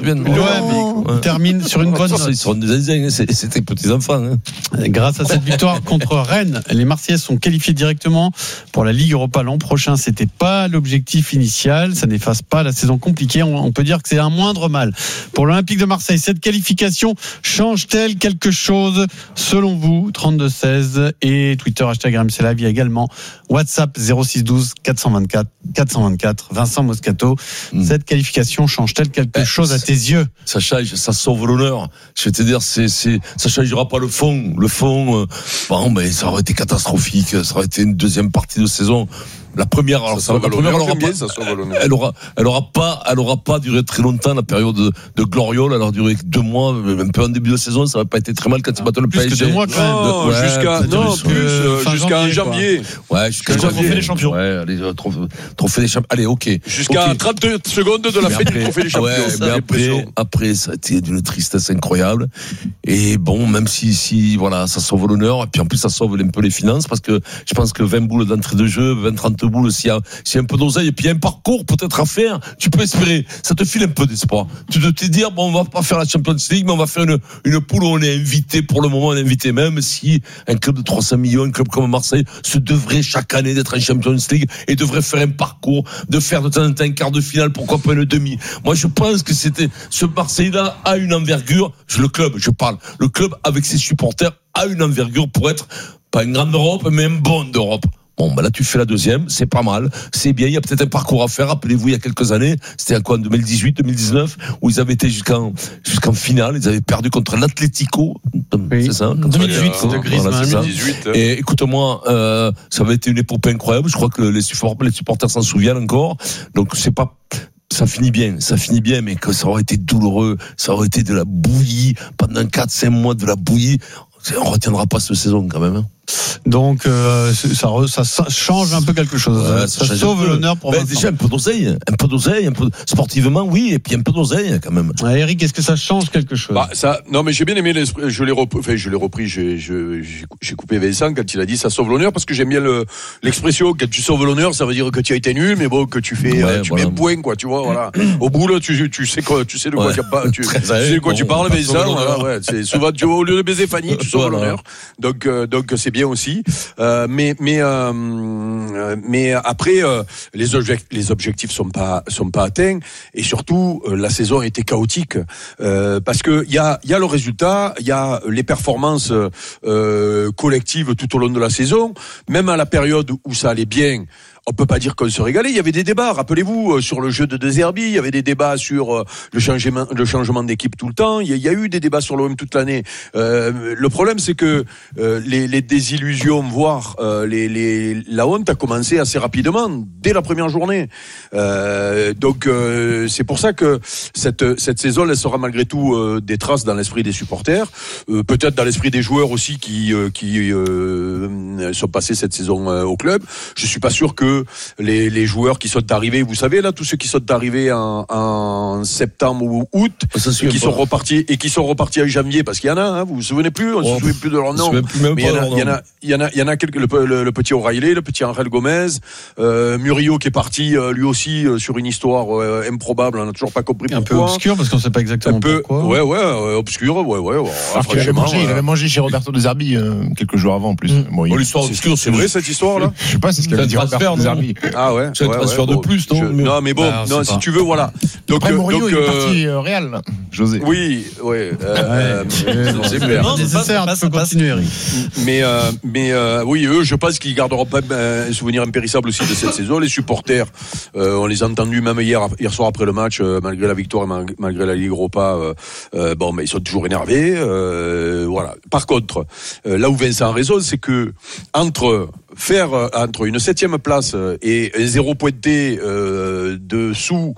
l'O M termine sur une bonne note. Ils seront des zinzins, c'était petits-enfants. Grâce à cette victoire contre Rennes, les Marseillais sont qualifiés directement pour la Ligue Europa l'an prochain. C'était pas l'objectif initial, ça n'efface pas la saison compliquée. On peut dire que c'est un moindre mal pour l'Olympique de Marseille. Cette qualification change-t-elle quelque chose selon vous? Trente-deux seize et Twitter hashtag R M C Live. Il y a également WhatsApp zéro six douze quatre cent vingt-quatre quatre cent vingt-quatre. Vincent Moscato, mmh. Cette qualification change-t-elle quelque chose à tes yeux? Ça change, ça sauve l'honneur. Je vais te dire, c'est, c'est, ça changera pas le fond. Le fond, euh, bon, mais ça aurait été catastrophique. Ça aurait été une deuxième partie de saison. La première, alors ça, la première, elle aura, pas, ça elle aura, elle aura pas, elle aura pas duré très longtemps. La période de, de Gloriole, elle aura duré deux mois, même peu en début de saison, ça va pas été très mal quand ils battent le P S G. Plus que deux mois quand même. Non, ouais, jusqu'à, non, plus, euh, jusqu'à janvier, janvier. Ouais, jusqu'à janvier. Trophée des champions. Ouais, allez, trophée des champions. Allez, ok. Jusqu'à okay. trente secondes de la fin du trophée des champions. Ouais, mais après, après, ça a été d'une tristesse incroyable. Et bon, même si, si, voilà, ça sauve l'honneur, et puis en plus, ça sauve un peu les finances, parce que je pense que vingt boules d'entrée de jeu, vingt, trente boules, s'il y a, s'il y a un peu d'oseille et puis il y a un parcours peut-être à faire, tu peux espérer, ça te file un peu d'espoir. Tu te, te dire, bon, on va pas faire la Champions League, mais on va faire une, une poule où on est invité, pour le moment, on est invité même si un club de trois cents millions, un club comme Marseille, se devrait chaque année d'être en Champions League et devrait faire un parcours, de faire de temps en temps un quart de finale, pourquoi pas une demi. Moi, je pense que c'était, ce Marseille-là a une envergure, le club, je parle, le club avec ses supporters a une envergure pour être, pas une grande Europe, mais un bon d'Europe. Bon, ben là, tu fais la deuxième, c'est pas mal, c'est bien, il y a peut-être un parcours à faire. Rappelez-vous, il y a quelques années, c'était à quoi, en deux mille dix-huit, deux mille dix-neuf, où ils avaient été jusqu'en, jusqu'en finale, ils avaient perdu contre l'Atlético, oui. C'est ça? deux mille dix-huit, de Griezmann. Voilà, deux mille dix-huit. Et écoute-moi, euh, ça avait été une épopée incroyable, je crois que les supporters, les supporters s'en souviennent encore, donc c'est pas, ça finit bien, ça finit bien, mais que ça aurait été douloureux, ça aurait été de la bouillie, pendant quatre cinq mois de la bouillie, on retiendra pas cette saison quand même, hein. Donc euh, ça, ça, ça change un peu quelque chose. Ouais, ça, ça sauve l'honneur pour ben, déjà un peu d'oseille, un peu d'oseille, un peu sportivement oui, et puis un peu d'oseille quand même. Ouais, Eric, est-ce que ça change quelque chose? Bah, ça, non, mais j'ai bien aimé l'esprit. Je l'ai repris, enfin, je l'ai repris. J'ai, je, j'ai coupé Vincent quand il a dit ça sauve l'honneur, parce que j'aime bien le, l'expression. Quand tu sauves l'honneur, ça veut dire que tu as été nul, mais bon, que tu fais, ouais, euh, tu voilà. mets un point, quoi. Tu vois, voilà. Au bout là, tu, tu sais quoi, tu sais de quoi, ouais. tu, tu sais de quoi bon, tu parles, Vincent. Voilà, ouais, c'est souvent, tu vois, au lieu de baiser Fanny, tu sauves l'honneur. Donc, euh, donc c'est bien aussi. Euh, mais mais euh, mais après euh, les objectifs les objectifs sont pas sont pas atteints, et surtout euh, la saison a été chaotique euh, parce que il y a il y a le résultat, il y a les performances euh, collectives tout au long de la saison, même à la période où ça allait bien. On peut pas dire qu'on se régalait. Il y avait des débats, rappelez-vous, sur le jeu de De Zerbi. Il y avait des débats sur le changement, le changement d'équipe tout le temps. Il y a, il y a eu des débats sur l'O M toute l'année. Euh, le problème, c'est que euh, les, les désillusions, voire euh, les, les, la honte a commencé assez rapidement, dès la première journée. Euh, donc, euh, c'est pour ça que cette, cette saison laissera malgré tout euh, des traces dans l'esprit des supporters, euh, peut-être dans l'esprit des joueurs aussi qui, euh, qui euh, sont passés cette saison euh, au club. Je suis pas sûr que Les, les joueurs qui sont arrivés, vous savez là, tous ceux qui sont arrivés en, en septembre ou août, et qui sont repartis et qui sont repartis en janvier, parce qu'il y en a, hein, vous vous souvenez plus, on oh, se souvient plus de leur nom. Mais il y en a, il y en a, il y en a, il y en a quelques, le, le, le petit O'Reilly, le petit Angel Gomez, euh, Murillo qui est parti euh, lui aussi euh, sur une histoire euh, improbable, on n'a toujours pas compris pourquoi. Un peu obscur parce qu'on sait pas exactement un peu, pourquoi. Ouais, ouais, euh, obscur, ouais, ouais. ouais Alors qu'il avait mangé, il avait mangé chez Roberto De Zerbi euh, quelques jours avant en plus. Mmh. Bon, il, oh, l'histoire obscure, c'est vrai cette histoire là. Je sais pas, c'est ce qu'il avait dit Roberto. Zerbi. Ah ouais. C'est un ouais, transfert ouais, de bon, plus, non je, mais... Non, mais bon, Ah, non, si pas. Tu veux, voilà. Donc, après, euh, Mourinho, donc, il est euh, parti euh, Real, José. Oui, ouais. Euh, ouais c'est clair. Non, nécessaire de continuer, Eric. Mais, euh, mais euh, oui, eux, je pense qu'ils garderont pas un souvenir impérissable aussi de cette saison. Les supporters, euh, on les a entendus même hier, hier soir après le match, euh, malgré la victoire et malgré la Ligue Europa. Euh, euh, bon, mais ils sont toujours énervés. Euh, voilà. Par contre, euh, là où Vincent a raison, c'est que entre faire entre une septième place et un zéro pointé euh, dessous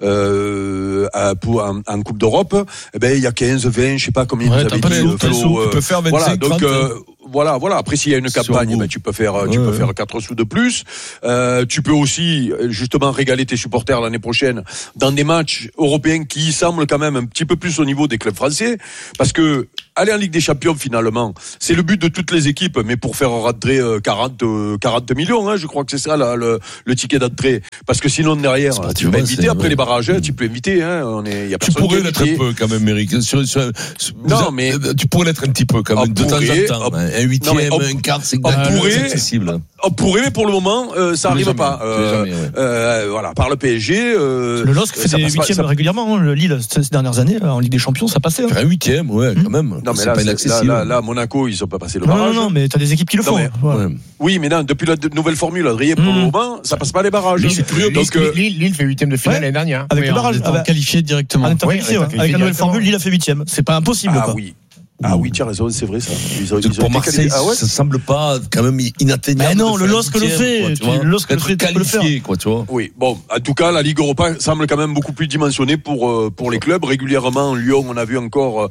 euh, à, pour, en, en Coupe d'Europe, eh ben il y a quinze, vingt, je sais pas combien ouais, vous avez dit. Sous, Flo, sous, euh, tu peux faire vingt-cinq, voilà, donc trente, euh, voilà, voilà. Après, s'il y a une campagne, ben, tu peux faire, tu ouais, peux ouais. faire quatre sous de plus. Euh, tu peux aussi, justement, régaler tes supporters l'année prochaine dans des matchs européens qui semblent quand même un petit peu plus au niveau des clubs français, parce que aller en Ligue des Champions, finalement, c'est le but de toutes les équipes, mais pour faire rentrer quarante, quarante millions, hein, je crois que c'est ça là, le, le ticket d'entrée. Parce que sinon, derrière, pas, tu peux inviter après les barrages, hein, tu peux inviter. Hein, on est, y a tu pourrais l'être un peu quand même, Eric. Sur, sur, sur, non, mais tu pourrais l'être un petit peu quand même, de pourrait, temps en temps. Un huitième, un quart, c'est accessible. On pourrait, mais pour le moment, euh, ça n'arrive pas. Euh, jamais, ouais. euh, voilà, par le P S G. Euh, le L O S C fait des huitièmes ça... régulièrement. Hein, le Lille, ces dernières années, en Ligue des Champions, ça passait. Hein. Faire un huitième, ouais, quand même. Non, mais là, pas là, là, là, Monaco, ils sont pas passés le non, barrage. Non, non, mais t'as des équipes qui le font. Non, mais, ouais. Ouais. Oui, mais non, depuis la nouvelle formule, Adrien, pour mmh. le moment, ça passe pas les barrages. Lille, curieux, donc, euh... Lille, Lille fait huitième de finale ouais. l'année dernière. Avec oui, le barrage, ah bah, qualifié directement. En étant qualifié, ouais. Avec la nouvelle formule, Lille a fait huitième. C'est pas impossible. Ah oui. Ah oui, tu as raison, c'est vrai ça. Ils ont, ils ont pour Marseille, ah ouais ça semble pas quand même inatteignable. Mais non, le L O S C le fait. Le L O S C le fait, qualifié, quoi, tu vois. Oui, bon, en tout cas, la Ligue Europa semble quand même beaucoup plus dimensionnée pour pour les clubs. Régulièrement, Lyon, on a vu encore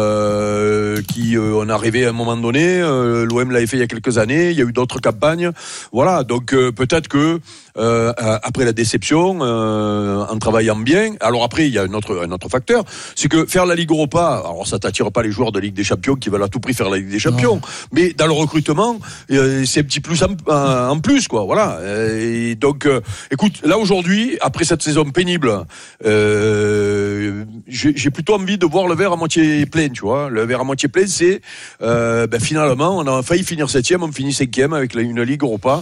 euh, qui euh, on a rêvé à un moment donné. Euh, L'O M l'avait fait il y a quelques années. Il y a eu d'autres campagnes. Voilà, donc euh, peut-être que euh, après la déception, euh, en travaillant bien. Alors après, il y a un autre un autre facteur, c'est que faire la Ligue Europa, alors ça t'attire pas les joueurs de Ligue des Champions qui veulent à tout prix faire la Ligue des Champions, non. mais dans le recrutement, euh, c'est un petit plus en, en, en plus, quoi. Voilà. Et donc, euh, écoute, là aujourd'hui, après cette saison pénible, euh, j'ai, j'ai plutôt envie de voir le verre à moitié plein, tu vois. Le verre à moitié plein, c'est euh, ben, finalement, on a failli finir septième, on finit cinquième avec la, une Ligue Europa.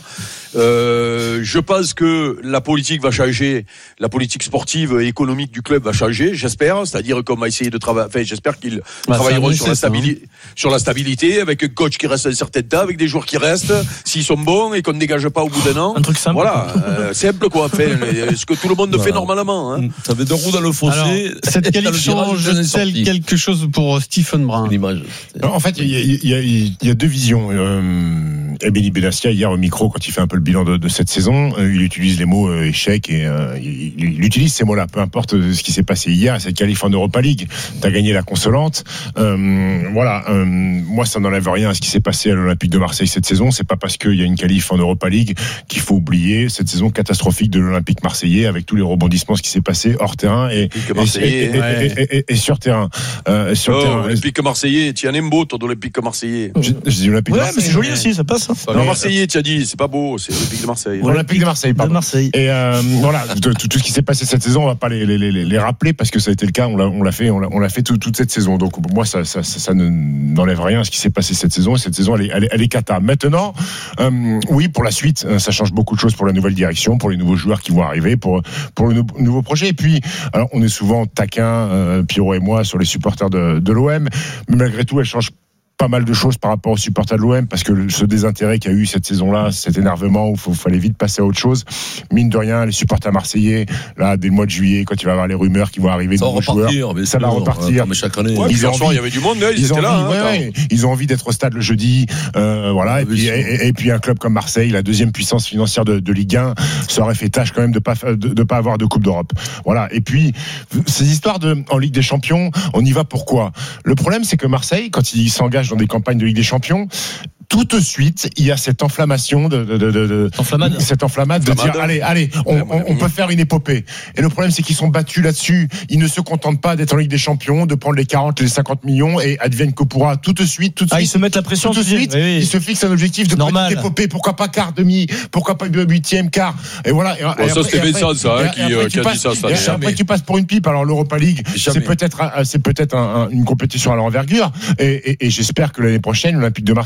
Euh, je pense que la politique va changer, la politique sportive et économique du club va changer, j'espère. C'est-à-dire qu'on va essayer de travailler. Enfin, j'espère qu'ils bah, travailleront sur la, stabili- hein. sur la stabilité, avec un coach qui reste un certain temps, avec des joueurs qui restent, s'ils sont bons et qu'on ne dégage pas au bout d'un an. Un truc simple. Voilà, euh, simple quoi. Enfin, ce que tout le monde voilà. fait normalement. Hein. Ça fait deux roues dans le fossé. Alors, cette qualif change-t-elle quelque chose pour Stephen Brun? L'image. En fait, il y, y, y a deux visions. Euh, Ebeni Benassia, hier au micro, quand il fait un peu le bilan de, de cette saison, euh, il utilise les mots euh, échec et euh, il, il utilise ces mots-là. Peu importe ce qui s'est passé hier, cette qualif en Europa League, t'as gagné la consolante. Euh, voilà, euh, moi ça n'enlève rien à ce qui s'est passé à l'Olympique de Marseille cette saison. C'est pas parce qu'il y a une qualif en Europa League qu'il faut oublier cette saison catastrophique de l'Olympique marseillais avec tous les rebondissements, ce qui s'est passé hors terrain et, et, et, et, ouais. et, et, et sur terrain. Euh, sur oh, terrain. Olympique marseillais, tu en aimes beau toi d'Olympique marseillais. Je, je dis Olympique ouais, de Marseille. Mais c'est joli aussi, ça passe. Hein. Non, Marseillais, tu as dit, c'est pas beau, c'est Olympique de Marseille. Olympique de Marseille, pardon. De Marseille. Et euh, voilà, tout, tout ce qui s'est passé cette saison, on va pas les, les, les, les rappeler parce que ça a été le cas. On l'a, on l'a fait, on l'a, on l'a fait tout, toute cette saison. Donc moi, ça, ça, ça, ça ne, n'enlève rien à ce qui s'est passé cette saison. Et cette saison, elle est, elle est, elle est cata. Maintenant, euh, oui, pour la suite, ça change beaucoup de choses pour la nouvelle direction, pour les nouveaux joueurs qui vont arriver, pour pour le nou- nouveau projet. Et puis, alors, on est souvent taquin, euh, Pierrot et moi, sur les supporters de, de l'O M, mais malgré tout, elle change pas mal de choses par rapport aux supporters de l'O M parce que ce désintérêt qu'il y a eu cette saison-là, cet énervement où il fallait vite passer à autre chose. Mine de rien, les supporters marseillais, là, dès le mois de juillet, quand il va y avoir les rumeurs qui vont arriver de nouveaux joueurs, ça va repartir. Ouais, mais chaque année. Ouais, ils ont envie, il y avait du monde, là, ils, ils étaient là. Envie, hein, ouais, ouais, ils ont envie d'être au stade le jeudi, euh, voilà. Et puis, et, et puis un club comme Marseille, la deuxième puissance financière de, de Ligue un, ça aurait fait tâche quand même de pas de, de pas avoir de Coupe d'Europe. Voilà. Et puis ces histoires de en Ligue des Champions, on y va pourquoi? Le problème, c'est que Marseille, quand il s'engage dans des campagnes de Ligue des Champions, tout de suite, il y a cette enflammation de, de, de, de enflammade. cette enflammade de dire allez, allez, on, on, on peut faire une épopée. Et le problème, c'est qu'ils sont battus là-dessus. Ils ne se contentent pas d'être en Ligue des Champions, de prendre les quarante, les cinquante millions et advienne que pourra. Tout de suite, tout de suite. Ah, ils se mettent la pression tout de suite. Oui, oui. Ils se fixent un objectif de normal. Petite épopée. Pourquoi pas quart, demi, pourquoi pas huitième, quart. Et voilà. Et, bon, et ça, c'était Vincent, ça, hein, qui, euh, qui a dit ça. ça et après, tu passes pour une pipe. Alors, l'Europa League, jamais. c'est peut-être, c'est peut-être un, un, une compétition à l'envergure. Et, et, et j'espère que l'année prochaine, l'Olympique de Marseille va, va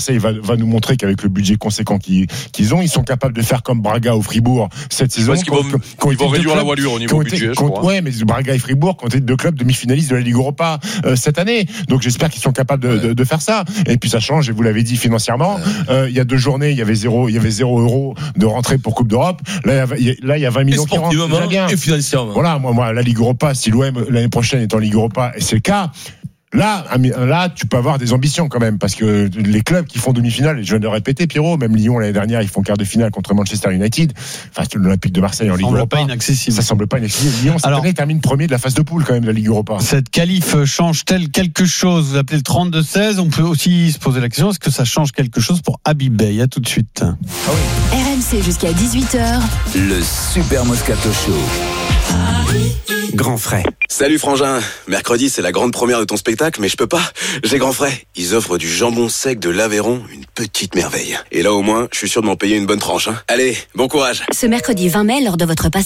va nous montrer qu'avec le budget conséquent qu'ils, qu'ils ont, ils sont capables de faire comme Braga ou Fribourg cette saison. Parce qu'ils vont, ils vont réduire la voilure au niveau budget, je crois. Ouais, mais Braga et Fribourg ont été deux clubs demi-finalistes de la Ligue Europa euh, cette année. Donc j'espère qu'ils sont capables de, ouais. de, de faire ça. Et puis ça change, et vous l'avez dit, financièrement. Ouais. Euh, il y a deux journées, il y avait zéro, il y avait zéro euro de rentrée pour Coupe d'Europe. Là, il y a, là, il y a vingt millions qui rentrent. Déjà bien. Et financièrement. Voilà, moi, moi, la Ligue Europa, si l'O M l'année prochaine est en Ligue Europa, et c'est le cas. Là, là, tu peux avoir des ambitions quand même, parce que les clubs qui font demi-finale, je viens de le répéter, Pierrot, même Lyon l'année dernière, ils font quart de finale contre Manchester United. Enfin, l'Olympique de Marseille en Ligue Europa. Ça semble pas inaccessible. Ça semble pas inaccessible. Lyon, cette Alors, année, termine premier de la phase de poule quand même de la Ligue Europa. Cette qualif change-t-elle quelque chose? Vous appelez le trente-deux seize. On peut aussi se poser la question, est-ce que ça change quelque chose pour Habib Beye? À tout de suite. Ah oui. R M C jusqu'à dix-huit heures. Le Super Moscato Show. Grand frais. Salut Frangin, mercredi c'est la grande première de ton spectacle, mais je peux pas, j'ai grand frais. Ils offrent du jambon sec de l'Aveyron, une petite merveille. Et là au moins, je suis sûr de m'en payer une bonne tranche. Hein. Allez, bon courage. Ce mercredi vingt mai, lors de votre passage